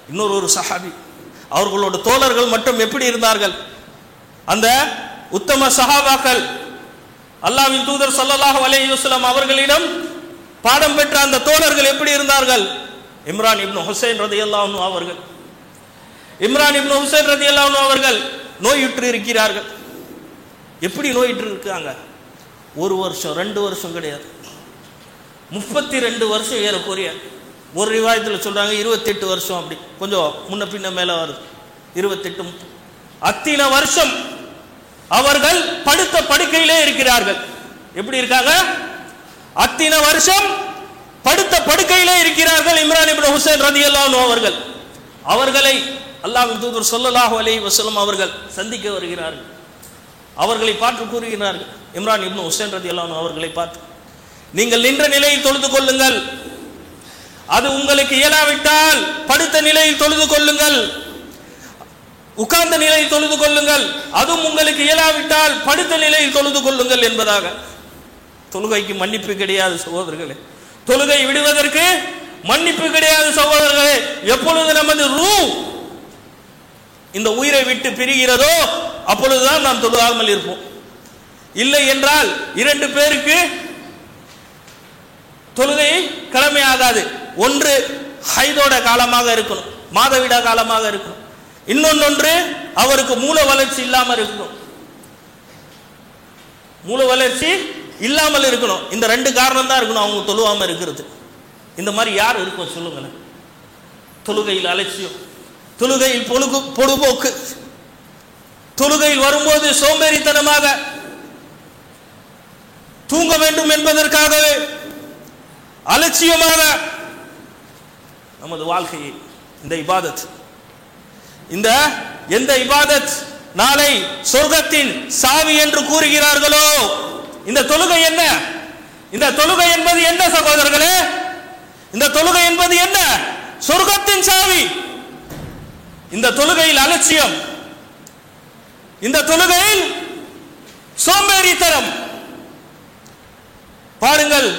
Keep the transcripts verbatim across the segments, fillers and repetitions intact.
இன்னொரு ஒரு சஹாபி, அவர்களோட தோழர்கள் மட்டும் எப்படி இருந்தார்கள்? அந்த உத்தம சஹாபாக்கள் அல்லாஹ்வின் தூதர் ஸல்லல்லாஹு அலைஹி வஸல்லம் அவர்களிடம் பாடம் பெற்ற அந்த தோழர்கள் எப்படி இருந்தார்கள்? இம்ரான் இப்னு ஹுசைன் ரலியல்லாஹு அன்ஹு அவர்கள் இம்ரான் இப்னு ஹுசைன் ரலியல்லாஹு அன்ஹு அவர்கள் நோயுற்று இருக்கிறார்கள். எப்படி நோயுற்று இருக்காங்க? ஒரு வருஷம் ரெண்டு வருஷம் கிடையாது, முப்பத்தி ரெண்டு வருஷம் ஏறக்குறைய. ஒரு ரிவாயத்தில் சொல்றாங்க இருபத்தி எட்டு வருஷம், அப்படி கொஞ்சம் முன்ன பின்ன மேல வருது, இருபத்தெட்டு அத்தனை வருஷம் அவர்கள் படுத்த படுக்கையிலே இருக்கிறார்கள். எப்படி இருக்காங்க? அத்தனை வருஷம் படுத்த படுக்கையிலே இருக்கிறார்கள் இம்ரான் இப்னு ஹுசைன் ரலியல்லாஹு அன்ஹு அவர்கள். அவர்களை அல்லாஹ்வின் தூதர் ஸல்லல்லாஹு அலைஹி வஸல்லம் அவர்கள் சந்திக்க வருகிறார்கள். அவர்களை பார்த்து கூறுகிறார்கள், இம்ரான் இப்னு ஹுசைன் ரலியல்லாஹு அன்ஹு அவர்களை பார்த்து, நீங்கள் நின்ற நிலையில் தொழுது கொள்ளுங்கள், அது உங்களுக்கு இயலாவிட்டால் படுத்த நிலையில் தொழுது கொள்ளுங்கள், உட்கார்ந்த நிலையில் தொழுது கொள்ளுங்கள், அதுவும் உங்களுக்கு இயலாவிட்டால் படுத்த நிலையில் தொழுது கொள்ளுங்கள் என்பதாக. தொழுகைக்கு மன்னிப்பு கிடையாது சகோதரர்களே, தொழுகை விடுவதற்கு மன்னிப்பு கிடையாது சகோதரர்களே. எப்பொழுது நமது ரூ இந்த உயிரை விட்டு பிரிகிறதோ அப்பொழுதுதான் நாம் தொழுகாமல் இருப்போம். இல்லை என்றால் இரண்டு பேருக்கு தொழுகை கடமையாகாது. ஒன்று ஹைதோட காலமாக இருக்கணும், மாதவிடா காலமாக இருக்கணும். இன்னொன்று அவருக்கு மூல வளர்ச்சி இல்லாமல் இருக்கணும், மூல வளர்ச்சி இல்லாமல் இருக்கணும். இந்த ரெண்டு காரணம் தான் இருக்கணும் அவங்க தொழுவாம இருக்கிறது. இந்த மாதிரி யார் இருக்கும் சொல்லுங்களேன்? தொழுகையில் அலட்சியம், தொழுகையில் பொழுது பொழுதுபோக்கு, தொழுகையில் வரும்போது சோம்பேறித்தனமாக தூங்க வேண்டும் என்பதற்காகவே அலட்சியமாக நமது வாழ்க்கையை இந்த இபாதத், இந்த எந்த இபாதத் நாளை சொர்க்கத்தின் சாவி என்று கூறுகிறார்களோ, இந்த தொழுகை என்ன? இந்த தொழுகை என்பது என்ன சகோதரர்களே? இந்த தொழுகை என்பது என்ன? சொர்க்கத்தின் சாவி. இந்த தொழுகையில் அலட்சியம், இந்த தொழுகையில் சோம்பேறித்தனம். பாருங்கள்,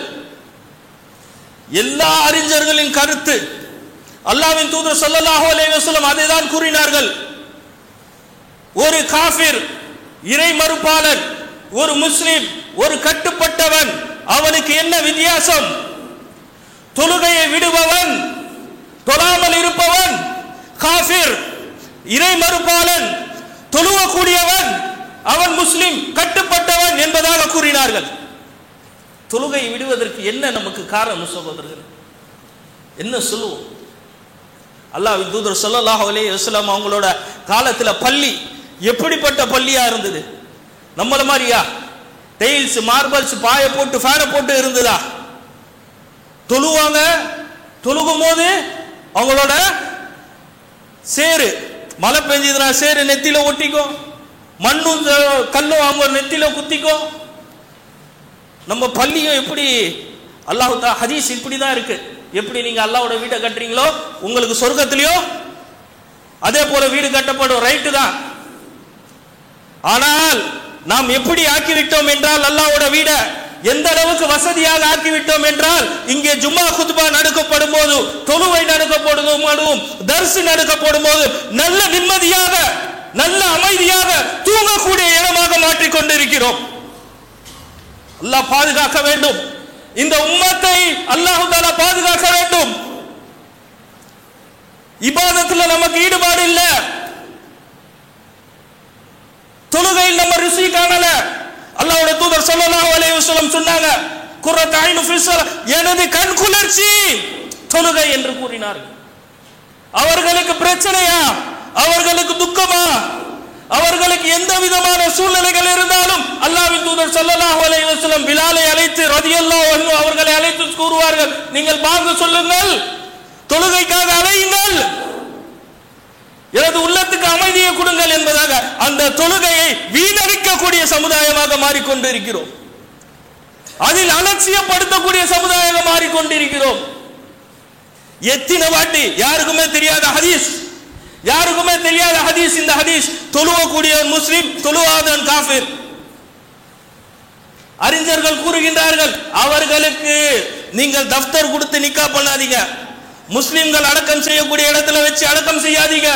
எல்லா அறிஞர்களின் கருத்து, அல்லாஹ்வின் தூதர் ஸல்லல்லாஹு அலைஹி வஸல்லம் அதை தான் கூறினார்கள். ஒரு காஃபிர், இறை மறுப்பாளன், ஒரு முஸ்லிம், ஒரு கட்டுப்பட்டவன், அவனுக்கு என்ன வித்தியாசம்? தொழுகையை விடுபவன், தொழாமல் இருப்பவன் காஃபிர், இறை மறுப்பாளன், தொழுவக்கூடியவன் அவன் முஸ்லிம், கட்டுப்பட்டவன் என்பதாக கூறினார்கள். தொழுகை விடுவதற்கு என்ன நமக்கு காரணம் சகோதரர்கள்? என்ன சொல்லுவோம்? அல்லாஹ்வின் தூதர் ஸல்லல்லாஹு அலைஹி வஸல்லம் அவங்களோட காலத்துல பள்ளி எப்படிப்பட்ட பள்ளியா இருந்தது? நம்மள மாதிரியா டைல்ஸ், மார்பல்ஸ், பாய போட்டு ஃபேனை போட்டு இருந்ததா? தொழுவாங்க, தொழுகும் போது அவங்களோட சேரு, மழை பெஞ்சதுனா சேரு நெத்தில ஒட்டிக்கும், மண்ணும் கல்லும் அவங்க நெத்தில குத்திக்கும். நம்ம பள்ளியும் எப்படி அல்லாஹ் தஆலா ஹதீஸ் இப்படிதான் இருக்கு. எப்படி நீங்க அல்லாஹ்வோட வீட்டை கட்டுறீங்களோ உங்களுக்கு சொர்க்கத்திலயோ அதே போல வீடு கட்டப்படும், ரைட்டு தான். ஆனால் நாம் எப்படி ஆக்கிவிட்டோம் என்றால், அல்லாஹ்வோட வீட எந்த அளவுக்கு வசதியாக ஆக்கிவிட்டோம் என்றால், இங்கே ஜும்மா குத்பா நடக்கப்படும் போது, தொழுகை நடக்கப்படும் போது, தர்ஸ் நடக்கப்படும் போது நல்ல நிம்மதியாக, நல்ல அமைதியாக தூங்கக்கூடிய இடமாக மாற்றிக் கொண்டிருக்கிறோம். அல்லாஹ் பாதுகாக்க வேண்டும், இந்த உம்மத்தை அல்லாஹ் தஆலா பாதுகாக்க வேண்டும். இபாதத்துல நமக்கு ஈடுபாடு இல்ல, தொழுகையில் நம்ம ருசி காணல. அல்லாஹ்வுடைய தூதர் ஸல்லல்லாஹு அலைஹி வஸல்லம் சொன்னாங்க, குர்ரத்து ஐனு ஃபி ஸலா, எனது கண் குளிர்ச்சி தொழுகை என்று கூறினார்கள். அவர்களுக்கு பிரச்சனையா? அவர்களுக்கு துக்கமா? அவர்களுக்கு எந்த விதமான சூழ்நிலைகள் இருந்தாலும் அல்லாஹ்வின் தூதர் ஸல்லல்லாஹு அலைஹி வஸல்லம் பிலாலை அழைத்து ரலியல்லாஹு அன்ஹு அவர்களை அழைத்து கூறுவார்கள், நீங்கள் பாங்கு சொல்லுங்கள், தொழுகைக்காக அழையுங்கள், எனது உள்ளத்துக்கு அமைதியை கொடுங்கள் என்பதாக அந்த தொழுகையை வீணடிக்கக்கூடிய சமுதாயமாக மாறிக்கொண்டிருக்கிறோம். அதில் அலட்சியப்படுத்தக்கூடிய சமுதாயமாக மாறிக்கொண்டிருக்கிறோம். எத்தனை வாட்டி யாருக்குமே தெரியாத ஹதீஸ், யாருக்குமே தெரியாத ஹதீஸ் இந்த ஹதீஸ். தொழுவக்கூடியவன் முஸ்லிம், தொழுவாதவன் காஃபிர். அறிஞர்கள் கூறுகின்றார்கள், அவர்களுக்கு நீங்கள் தஃப்தர் கொடுத்து நிக்கா பண்ணாதீங்க, முஸ்லிம்கள் அடக்கம் செய்யக்கூடிய இடத்துல வச்சு அடக்கம் செய்யாதீங்க.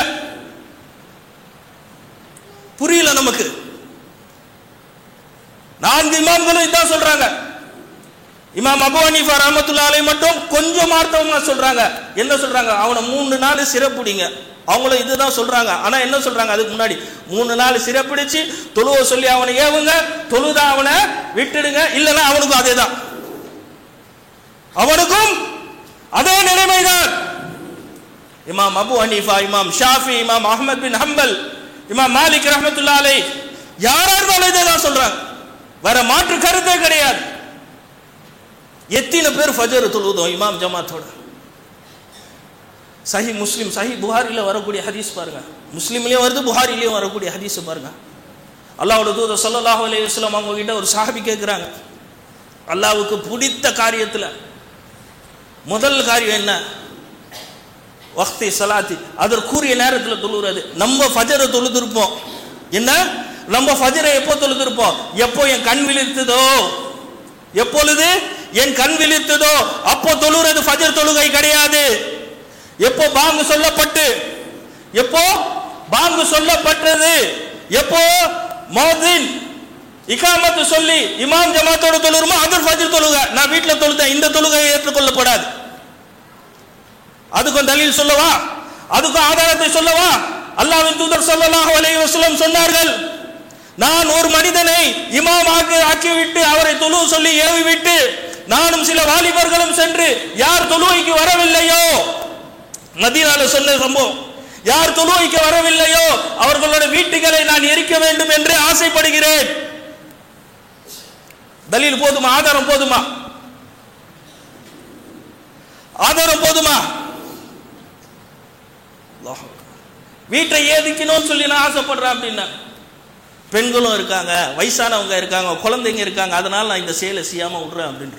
புரியல நமக்கு. நான்கு இமாம்களும் இதான் சொல்றாங்க. இமாம் அபூ ஹனீஃபா ரஹ்மத்துல்லாஹி அலைஹி மட்டும் கொஞ்சம் மார்த்தவமா சொல்றாங்க. என்ன சொல்றாங்க? அவனை மூணு நாள் சிறப்புடிங்க. அவங்களும் இதுதான் சொல்றாங்க. ஆனா என்ன சொல்றாங்க? அதுக்கு முன்னாடி மூணு நாள் சிறப்பிடிச்சு தொழுவ சொல்லி அவனை ஏவுங்க, தொழுதா அவனை விட்டுடுங்க, இல்லைன்னா அவனுக்கும் அதே தான், அவனுக்கும் அதே நிலைமைதான். இமாம் அபூ ஹனீஃபா, இமாம் ஷாஃபி, இமாம் அஹ்மத் பின் ஹம்பல், இமாம் மாலிக் ரஹ்மத்துல்லாஹி அலைஹி யாரா இருந்தாலும் இதே தான் சொல்றாங்க. வேற மாற்று கருத்தே கிடையாது. எத்தனை பேர் ஃபஜர் தொழுதோம் இமாம் ஜமாத்தோட? சஹி முஸ்லிம், சஹி புகாரில வரக்கூடிய ஹதீஸ் பாருங்க, முஸ்லிம்லயும் வருது, புகாரிலயும் வரக்கூடிய ஹதீஸ் பாருங்க. அல்லாஹ்வுடைய தூதர் ஸல்லல்லாஹு அலைஹி வஸல்லம் அவங்க கிட்ட ஒரு சஹாபி கேட்கிறாங்க, அல்லாஹ்வுக்கு பிடித்த காரியத்துல முதல் காரியம் என்ன? வக்தி ஸலாத்தி, அதற்குரிய நேரத்தில் தொழுகிறது. நம்ம ஃபஜரை தொழுதிருப்போம். என்ன? நம்ம ஃபஜரை எப்போ தொழுதிருப்போம்? எப்போ என் கண் விழித்ததோ, எப்பொழுது என் கண் விழித்ததோ அப்போ தொழுகிறது ஃபஜர் தொழுகை கிடையாது. எப்போ பாங்கு சொல்லப்பட்டு, எப்போ பாங்கு சொல்லப்பட்டது, எப்போ முஅத்தின் இகாமத் சொல்லி இமாம் ஜமாத்தோட தொழுறோமோ அது ஃபஜர் தொழுகை. நான் வீட்டில் தொழுதேன், இந்த தொழுகை ஏற்றுக்கொள்ளப்படாது. அதுக்கும் தலீல் சொல்லவா? அதுக்கும் ஆதாரத்தை சொல்லவா? அல்லாஹ்வின் தூதர் ஸல்லல்லாஹு அலைஹி வஸல்லம் சொன்னார்கள், நான் ஒரு மனிதனை இமாமாக ஆக்கிவிட்டு அவரை தொழு சொல்லி ஏவி விட்டு நானும் சில வாலிபர்களும் சென்று யார் தொழுகைக்கு வரவில்லையோ, மதீனால சொன்ன சம்பவம், யார் தொழுகைக்கு வரவில்லையோ அவர்களோட வீட்டுகளை நான் எரிக்க வேண்டும் என்று ஆசைப்படுகிறேன். தலீல் போதுமா? ஆதாரம் போதுமா? ஆதாரம் போதுமா? வீட்டை ஏதிக்கணும்னு சொல்லி நான் ஆசைப்படுறேன் அப்படின்னா, பெண்களும் இருக்காங்க, வயசானவங்க இருக்காங்க, குழந்தைங்க இருக்காங்க, அதனால நான் இந்த செயலை செய்யாம விடுறேன் அப்படின்ற.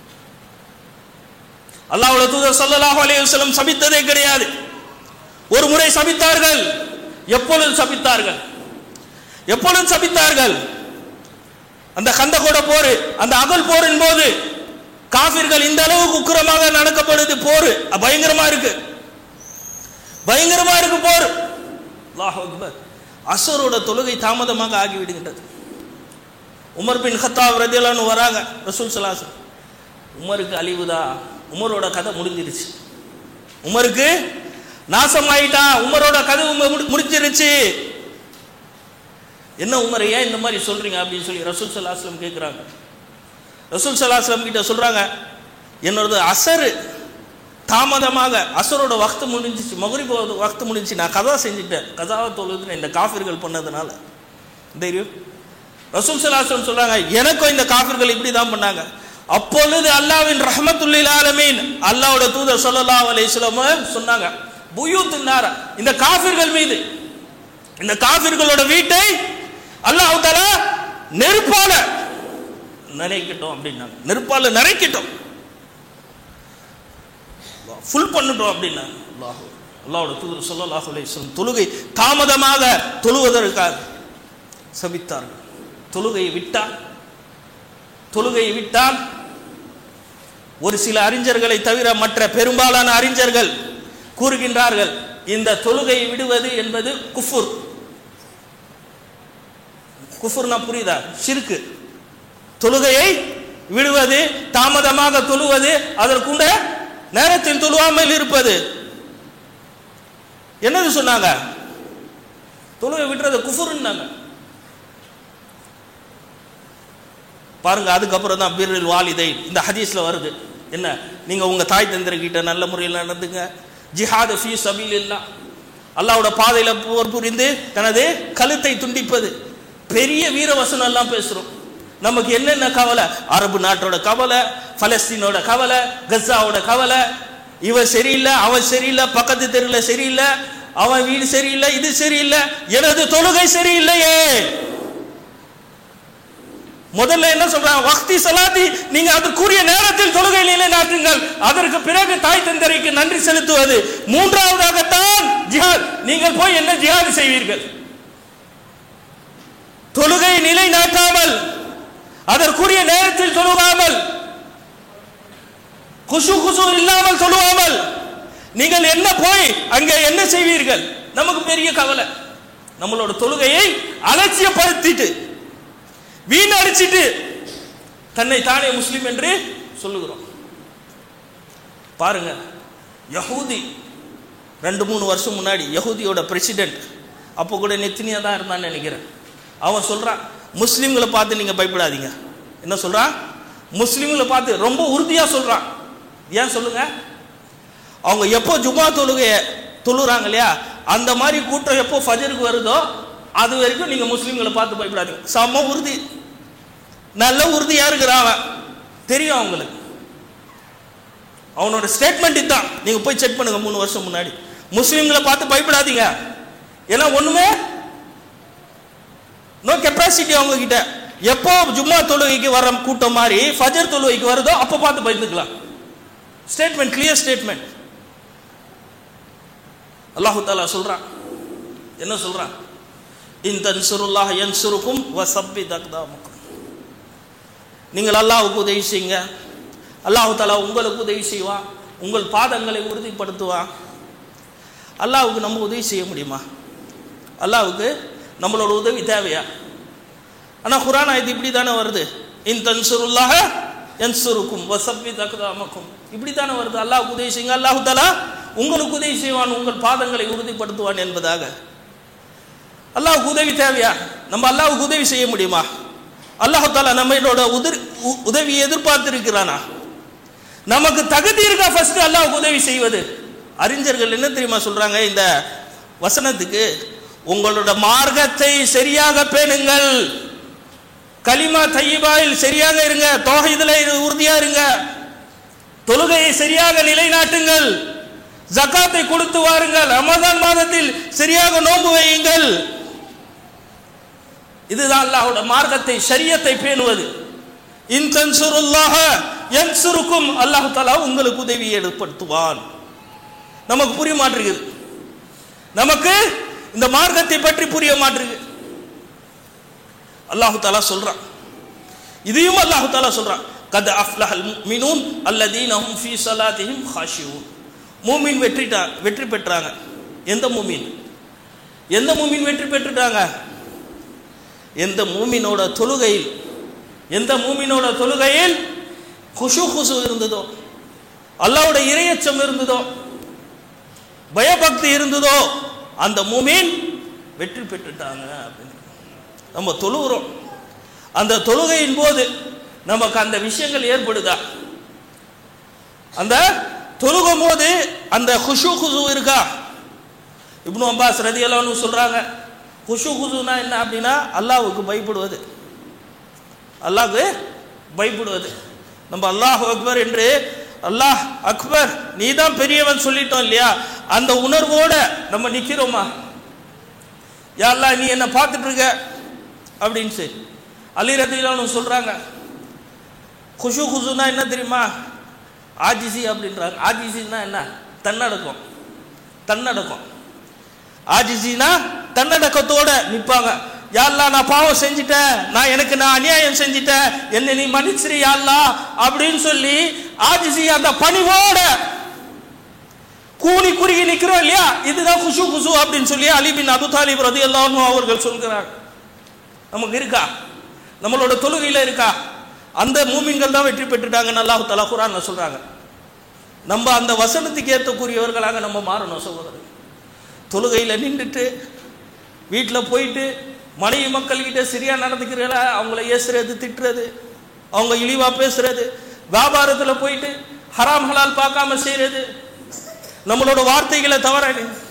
அல்லாஹ்வுடைய தூதர் ஸல்லல்லாஹு அலைஹி வஸல்லம் சபித்ததே கிடையாது. ஒரு முறை சபித்தார்கள். எப்பொழுது சபித்தார்கள்? எப்பொழுது சபித்தார்கள்? அந்த கந்தகோட போர், அந்த அகல் போரின் போது காஃபிர்கள் இந்த அளவுக்கு உக்கிரமாக நடக்கப்படுது. போர் பயங்கரமா இருக்கு, பயங்கரமா இருக்கு போர். அல்லாஹ் அக்பர். அஸ்ரோட தொழுகை தாமதமாக ஆகிவிடுகின்றது. உமர் பின் கத்தாப் ரலியல்லாஹு அன்ஹு வராங்க, ரசூல் ஸல்லல்லாஹு அலைஹி வஸல்லம், உமருக்கு அழிவுதா, உமரோட கதை முடிஞ்சிருச்சு, உமருக்கு நாசமாயிட்டான், உமரோட கதை முடிஞ்சிருச்சு. என்ன உமர், ஏன் இந்த மாதிரி சொல்றீங்க அப்படின்னு சொல்லி ரசூல் ஸல்லல்லாஹு அலைஹி வஸல்லம் கேட்குறாங்க. ரசூல் ஸல்லல்லாஹு அலைஹி வஸல்லம் கிட்ட சொல்றாங்க, என்னோட அசர் தாமதமாக, அசரோட வக்து முடிஞ்சிச்சு, மக்ரிப் வக்து முடிஞ்சிச்சு, நான் கதா செஞ்சுட்டேன், கதாவை தொழுது இந்த காஃபிர்கள் பண்ணதுனால தெரியும். ரசூல் ஸல்லல்லாஹு அலைஹி வஸல்லம் சொல்றாங்க, எனக்கும் இந்த காஃபிர்கள் இப்படி தான் பண்ணாங்க. அப்பொழுது அல்லாஹ்வின் ரஹ்மத்துல் லில் ஆலமீன், அல்லாஹ்வோட தூதர் ஸல்லல்லாஹு அலைஹி வஸல்லம் சொன்னாங்க, புயூத்துன் நார, இந்த காஃபிர்கள் மீது, இந்த காஃபிர்களோட வீட்டை அல்லாஹ் தஆலா நெருப்பால நிறைக்கட்டும் அப்படின்னாங்க. நெருப்பால நிறைக்கட்டும், ஃபுல் பண்ணட்டும் அப்படின்னா. அல்லாஹ் அல்லாஹ்வோட தூதர் ஸல்லல்லாஹு அலைஹி வஸல்லம் தொழுகை தாமதமாக தொழுவதற்காக சபித்தார்கள். தொழுகையை விட்டால் தொழுகையை விட்டால் ஒரு சில அறிஞர்களை தவிர மற்ற பெரும்பாலான அறிஞர்கள் கூறுகின்றார்கள், இந்த தொழுகையை விடுவது என்பது குஃபுர். குஃபுர்னா புரியுதா? ஷிர்க். தொழுகையை விடுவது, தாமதமாக தொழுவது, அதற்குண்ட நேரத்தில் தொழுவாமல் இருப்பது, என்னது சொன்னாங்க? தொழுகை விடுறது குஃபுர்னாங்க. பாருங்க, அதுக்கப்புறம் தான் பிர்ருல் வாலிதை இந்த ஹதீஸ்ல வருது. என்ன? நீங்க உங்க தாய் தந்தையர்கிட்ட நல்ல முறையில் நடந்துங்க. ஜிஹாத் ஃபீ சபீலில்லாஹ், அல்லாஹ்வோட பாதையில போர் புரிந்து தனது கழுத்தை துண்டிப்பது. பெரிய வீரவசனம் எல்லாம் பேசுறோம். நமக்கு என்னென்ன கவலை? அரபு நாட்டோட கவலை, பலஸ்தீனோட கவலை, கஸாவோட கவலை, இவன் சரியில்லை, அவன் சரியில்லை, பக்கத்து தெருவில் சரியில்லை, அவன் வீடு சரியில்லை, இது சரியில்லை, எனது தொழுகை சரியில்லையே. முதல்ல என்ன சொல்றாங்க? வக்தி ஸலாத்தி, நீங்க அதற்குரிய நேரத்தில் தொழுகை நிலைநாட்டுங்கள். அதற்கு பிறகு தாய் தந்தையருக்கு நன்றி செலுத்துவது. மூன்றாவதாகத்தான் ஜிஹாத். நீங்கள் போய் என்ன ஜிஹாத் செய்வீர்கள்? தொழுகை நிலைநாட்டாமல், அதற்குரிய நேரத்தில் தொழுகாமல், குஷு குசு இல்லாமல் தொழுவாமல், நீங்கள் என்ன போய் அங்கே என்ன செய்வீர்கள்? நமக்கு பெரிய கவலை. நம்மளோட தொழுகையை அலட்சியப்படுத்திட்டு வீணடிச்சிட்டு தன்னை தானே முஸ்லிம் என்று சொல்லுகிறோம். பாருங்க, யஹூதி ரெண்டு மூணு வருஷம் முன்னாடி யஹூதியோட பிரசிடென்ட், அப்போ கூட நெத்தினியா தான் இருந்தான்னு நினைக்கிறேன். அவன் சொல்றான், முஸ்லிம்களை பார்த்து நீங்க பயப்படாதீங்க. என்ன சொல்றான்? முஸ்லிம்களை பார்த்து ரொம்ப உறுதியா சொல்றான். ஏன் சொல்லுங்க? அவங்க எப்போ ஜுமா தொழுகைய தொழுறாங்க இல்லையா, அந்த மாதிரி கூட்டம் எப்போ ஃபஜருக்கு வருதோ அது வரைக்கும் நீங்க முஸ்லிம்களை பார்த்து பயப்படாதீங்க. சம உறுதி, நல்ல உறுதியா இருக்கிறான், தெரியும் அவங்களுக்கு. அவனோட ஸ்டேட்மெண்ட் இதுதான். நீங்க போய் செக் பண்ணுங்க, மூணு வருஷம் முன்னாடி. முஸ்லிம்களை பார்த்து பயப்படாதீங்க, ஏன்னா ஒண்ணுமே நோ கெப்பாசிட்டி அவங்க கிட்ட. எப்போ ஜும்மா தொழுகைக்கு வர கூட்டம் மாதிரி ஃபஜர் தொழுகைக்கு வருதோ அப்போ பார்த்து பயந்துக்கலாம். Statement, clear statement. அல்லாஹு தஆலா சொல்றான், என்ன சொல்றான்? இன் தன்சுருல்லாஹ் யன்சுருக்கும் வஸப்பித் அக்தாமக்கும். நீங்கள் அல்லாஹ்வுக்கு உதவி செய்யுங்க, அல்லாஹு தஆலா உங்களுக்கு உதவி செய்வான், உங்கள் பாதங்களை உறுதிப்படுத்துவான். அல்லாஹ்வுக்கு நம்ம உதவி செய்ய முடியுமா? அல்லாஹ்வுக்கு நம்மளோட உதவி தேவையா? ஆனால் குர்ஆன் ஆயத்து இப்படி தானே வருது, இன் தன்சுருல்லாஹ யன்சுருக்கும் வஸப்பித் அக்தாமக்கும். இப்படி தானே வருது, அல்லாஹ்வுக்கு உதவி செய்யுங்க, அல்லாஹு தஆலா உங்களுக்கு உதவி செய்வான், உங்கள் பாதங்களை உறுதிப்படுத்துவான் என்பதாக. அல்லாஹ்வுக்கு உதவி தேவையா? நம்ம அல்லாஹ்வுக்கு உதவி செய்ய முடியுமா? அல்லாஹு தஆலா நம்மளோட உதவியை எதிர்பார்த்து இருக்கிறானா? நமக்கு தகுதி இருக்கா ஃபர்ஸ்ட் அல்லாஹ்வுக்கு உதவி செய்வது? அறிஞர்கள் என்ன தெரியுமா சொல்றாங்க இந்த வசனத்துக்கு? உங்களோட மார்க்கத்தை சரியாக பேணுங்கள், கலிமா தய்யிபாயில் சரியாக இருங்க, தௌஹீதுல உறுதியா இருங்க, தொழுகையை சரியாக நிலைநாட்டுங்கள், ஜகாத்தை கொடுத்து வாருங்கள், ரமதான் மாதத்தில் சரியாக நோன்பு வையுங்கள். இதுதான் அல்லாஹ்வுடைய மார்க்கத்தை, ஷரியத்தை பேணுவது. இன் தன்சுருல்லாஹ யன்சுருக்கும், அல்லாஹ் தஆலா உங்களுக்கு உதவியை ஏற்படுத்துவான். நமக்கு புரிய மாட்டேங்குது, நமக்கு இந்த மார்க்கத்தை பற்றி புரிய மாட்டேங்குது. அல்லாஹ் தஆலா சொல்றான், இதையும் அல்லாஹ் தஆலா சொல்றான், கத் அஃப்லஹல் முஃமினூன் அல்லதீன ஹும் ஃபீ ஸலாத்திஹிம் காஷியூன். மூமின் வெற்றிட்டா வெற்றி பெற்றாங்க. எந்த மூமின்? எந்த மூமின் வெற்றி பெற்றுட்டாங்க? எந்த மூமினோட தொழுகையில், எந்த மூமினோட தொழுகையில் குஷு குஷு இருந்ததோ, அல்லாஹ்வுடைய இறையச்சம் இருந்ததோ, பயபக்தி இருந்ததோ, அந்த மூமின் வெற்றி பெற்றுட்டாங்க அப்படின்னு. நம்ம தொழுகிறோம், அந்த தொழுகையின் போது நமக்கு அந்த விஷயங்கள் ஏற்படுதா? அந்த தொழுகும் போது அந்த குஷு குஷு இருக்கா? இப்னு அப்பாஸ் ரலியல்லாஹு அன்ஹு சொல்றாங்க, குஷு குஷுனா என்ன அப்படின்னா அல்லாஹ்வுக்கு பயப்படுவது, அல்லாஹ்வுக்கு பயப்படுவது. நம்ம அல்லாஹ் அக்பர் என்று அல்லாஹ் அக்பர் நீ தான் பெரியவன் சொல்லிட்டோம் இல்லையா, அந்த உணர்வோட நம்ம நிக்கிறோமா? யா அல்லாஹ் நீ என்ன பார்த்துட்டு இருக்க அப்படின்னு சரி. அலி ரலியல்லாஹு அன்ஹு சொல்றாங்க, குஷு குஷுனா என்ன தெரியுமா? ஆஜிசி அப்படின்றாங்க. ஆஜிசின்னா என்ன? தன்னடக்கம், தன்னடக்கம். ஆஜிசினா தன்னடக்கத்தோட நிற்பாங்க. யா அல்லாஹ் நான் பாவம் செஞ்சிட்டேன், நான் எனக்கு நான் அநியாயம் செஞ்சிட்டேன், என்னை நீ மன்னிச்சிரு யா அல்லாஹ் அப்படின்னு சொல்லி ஆஜிசி அந்த பணிவோட கூனி குறுகி நிற்கிறோம் இல்லையா, இதுதான் குஷு குஷு அப்படின்னு சொல்லி அலி பின் அபு தாலிப் ரலியல்லாஹு அன்ஹு அவர்கள் சொல்கிறார். நமக்கு இருக்கா? நம்மளோட தொழுகையில இருக்கா? அந்த மூமின்கள் தான் வெற்றி பெற்றுட்டாங்கன்னு அல்லாஹ் தஆலா குர்ஆன்ல சொல்றாங்க. நம்ம அந்த வசனத்துக்கு ஏற்றக்கூடியவர்களாக நம்ம மாறணும் சகோதரர். தொழுகையில நின்றுட்டு வீட்டில் போயிட்டு மனைவி மக்கள் கிட்ட சரியா நடந்துக்கிறல அவங்கள ஏசுறது, திட்டுறது, அவங்க இழிவா பேசுறது, வியாபாரத்தில் போயிட்டு ஹராம் ஹலால் பார்க்காம செய்யறது, நம்மளோட வார்த்தைகளை தவற,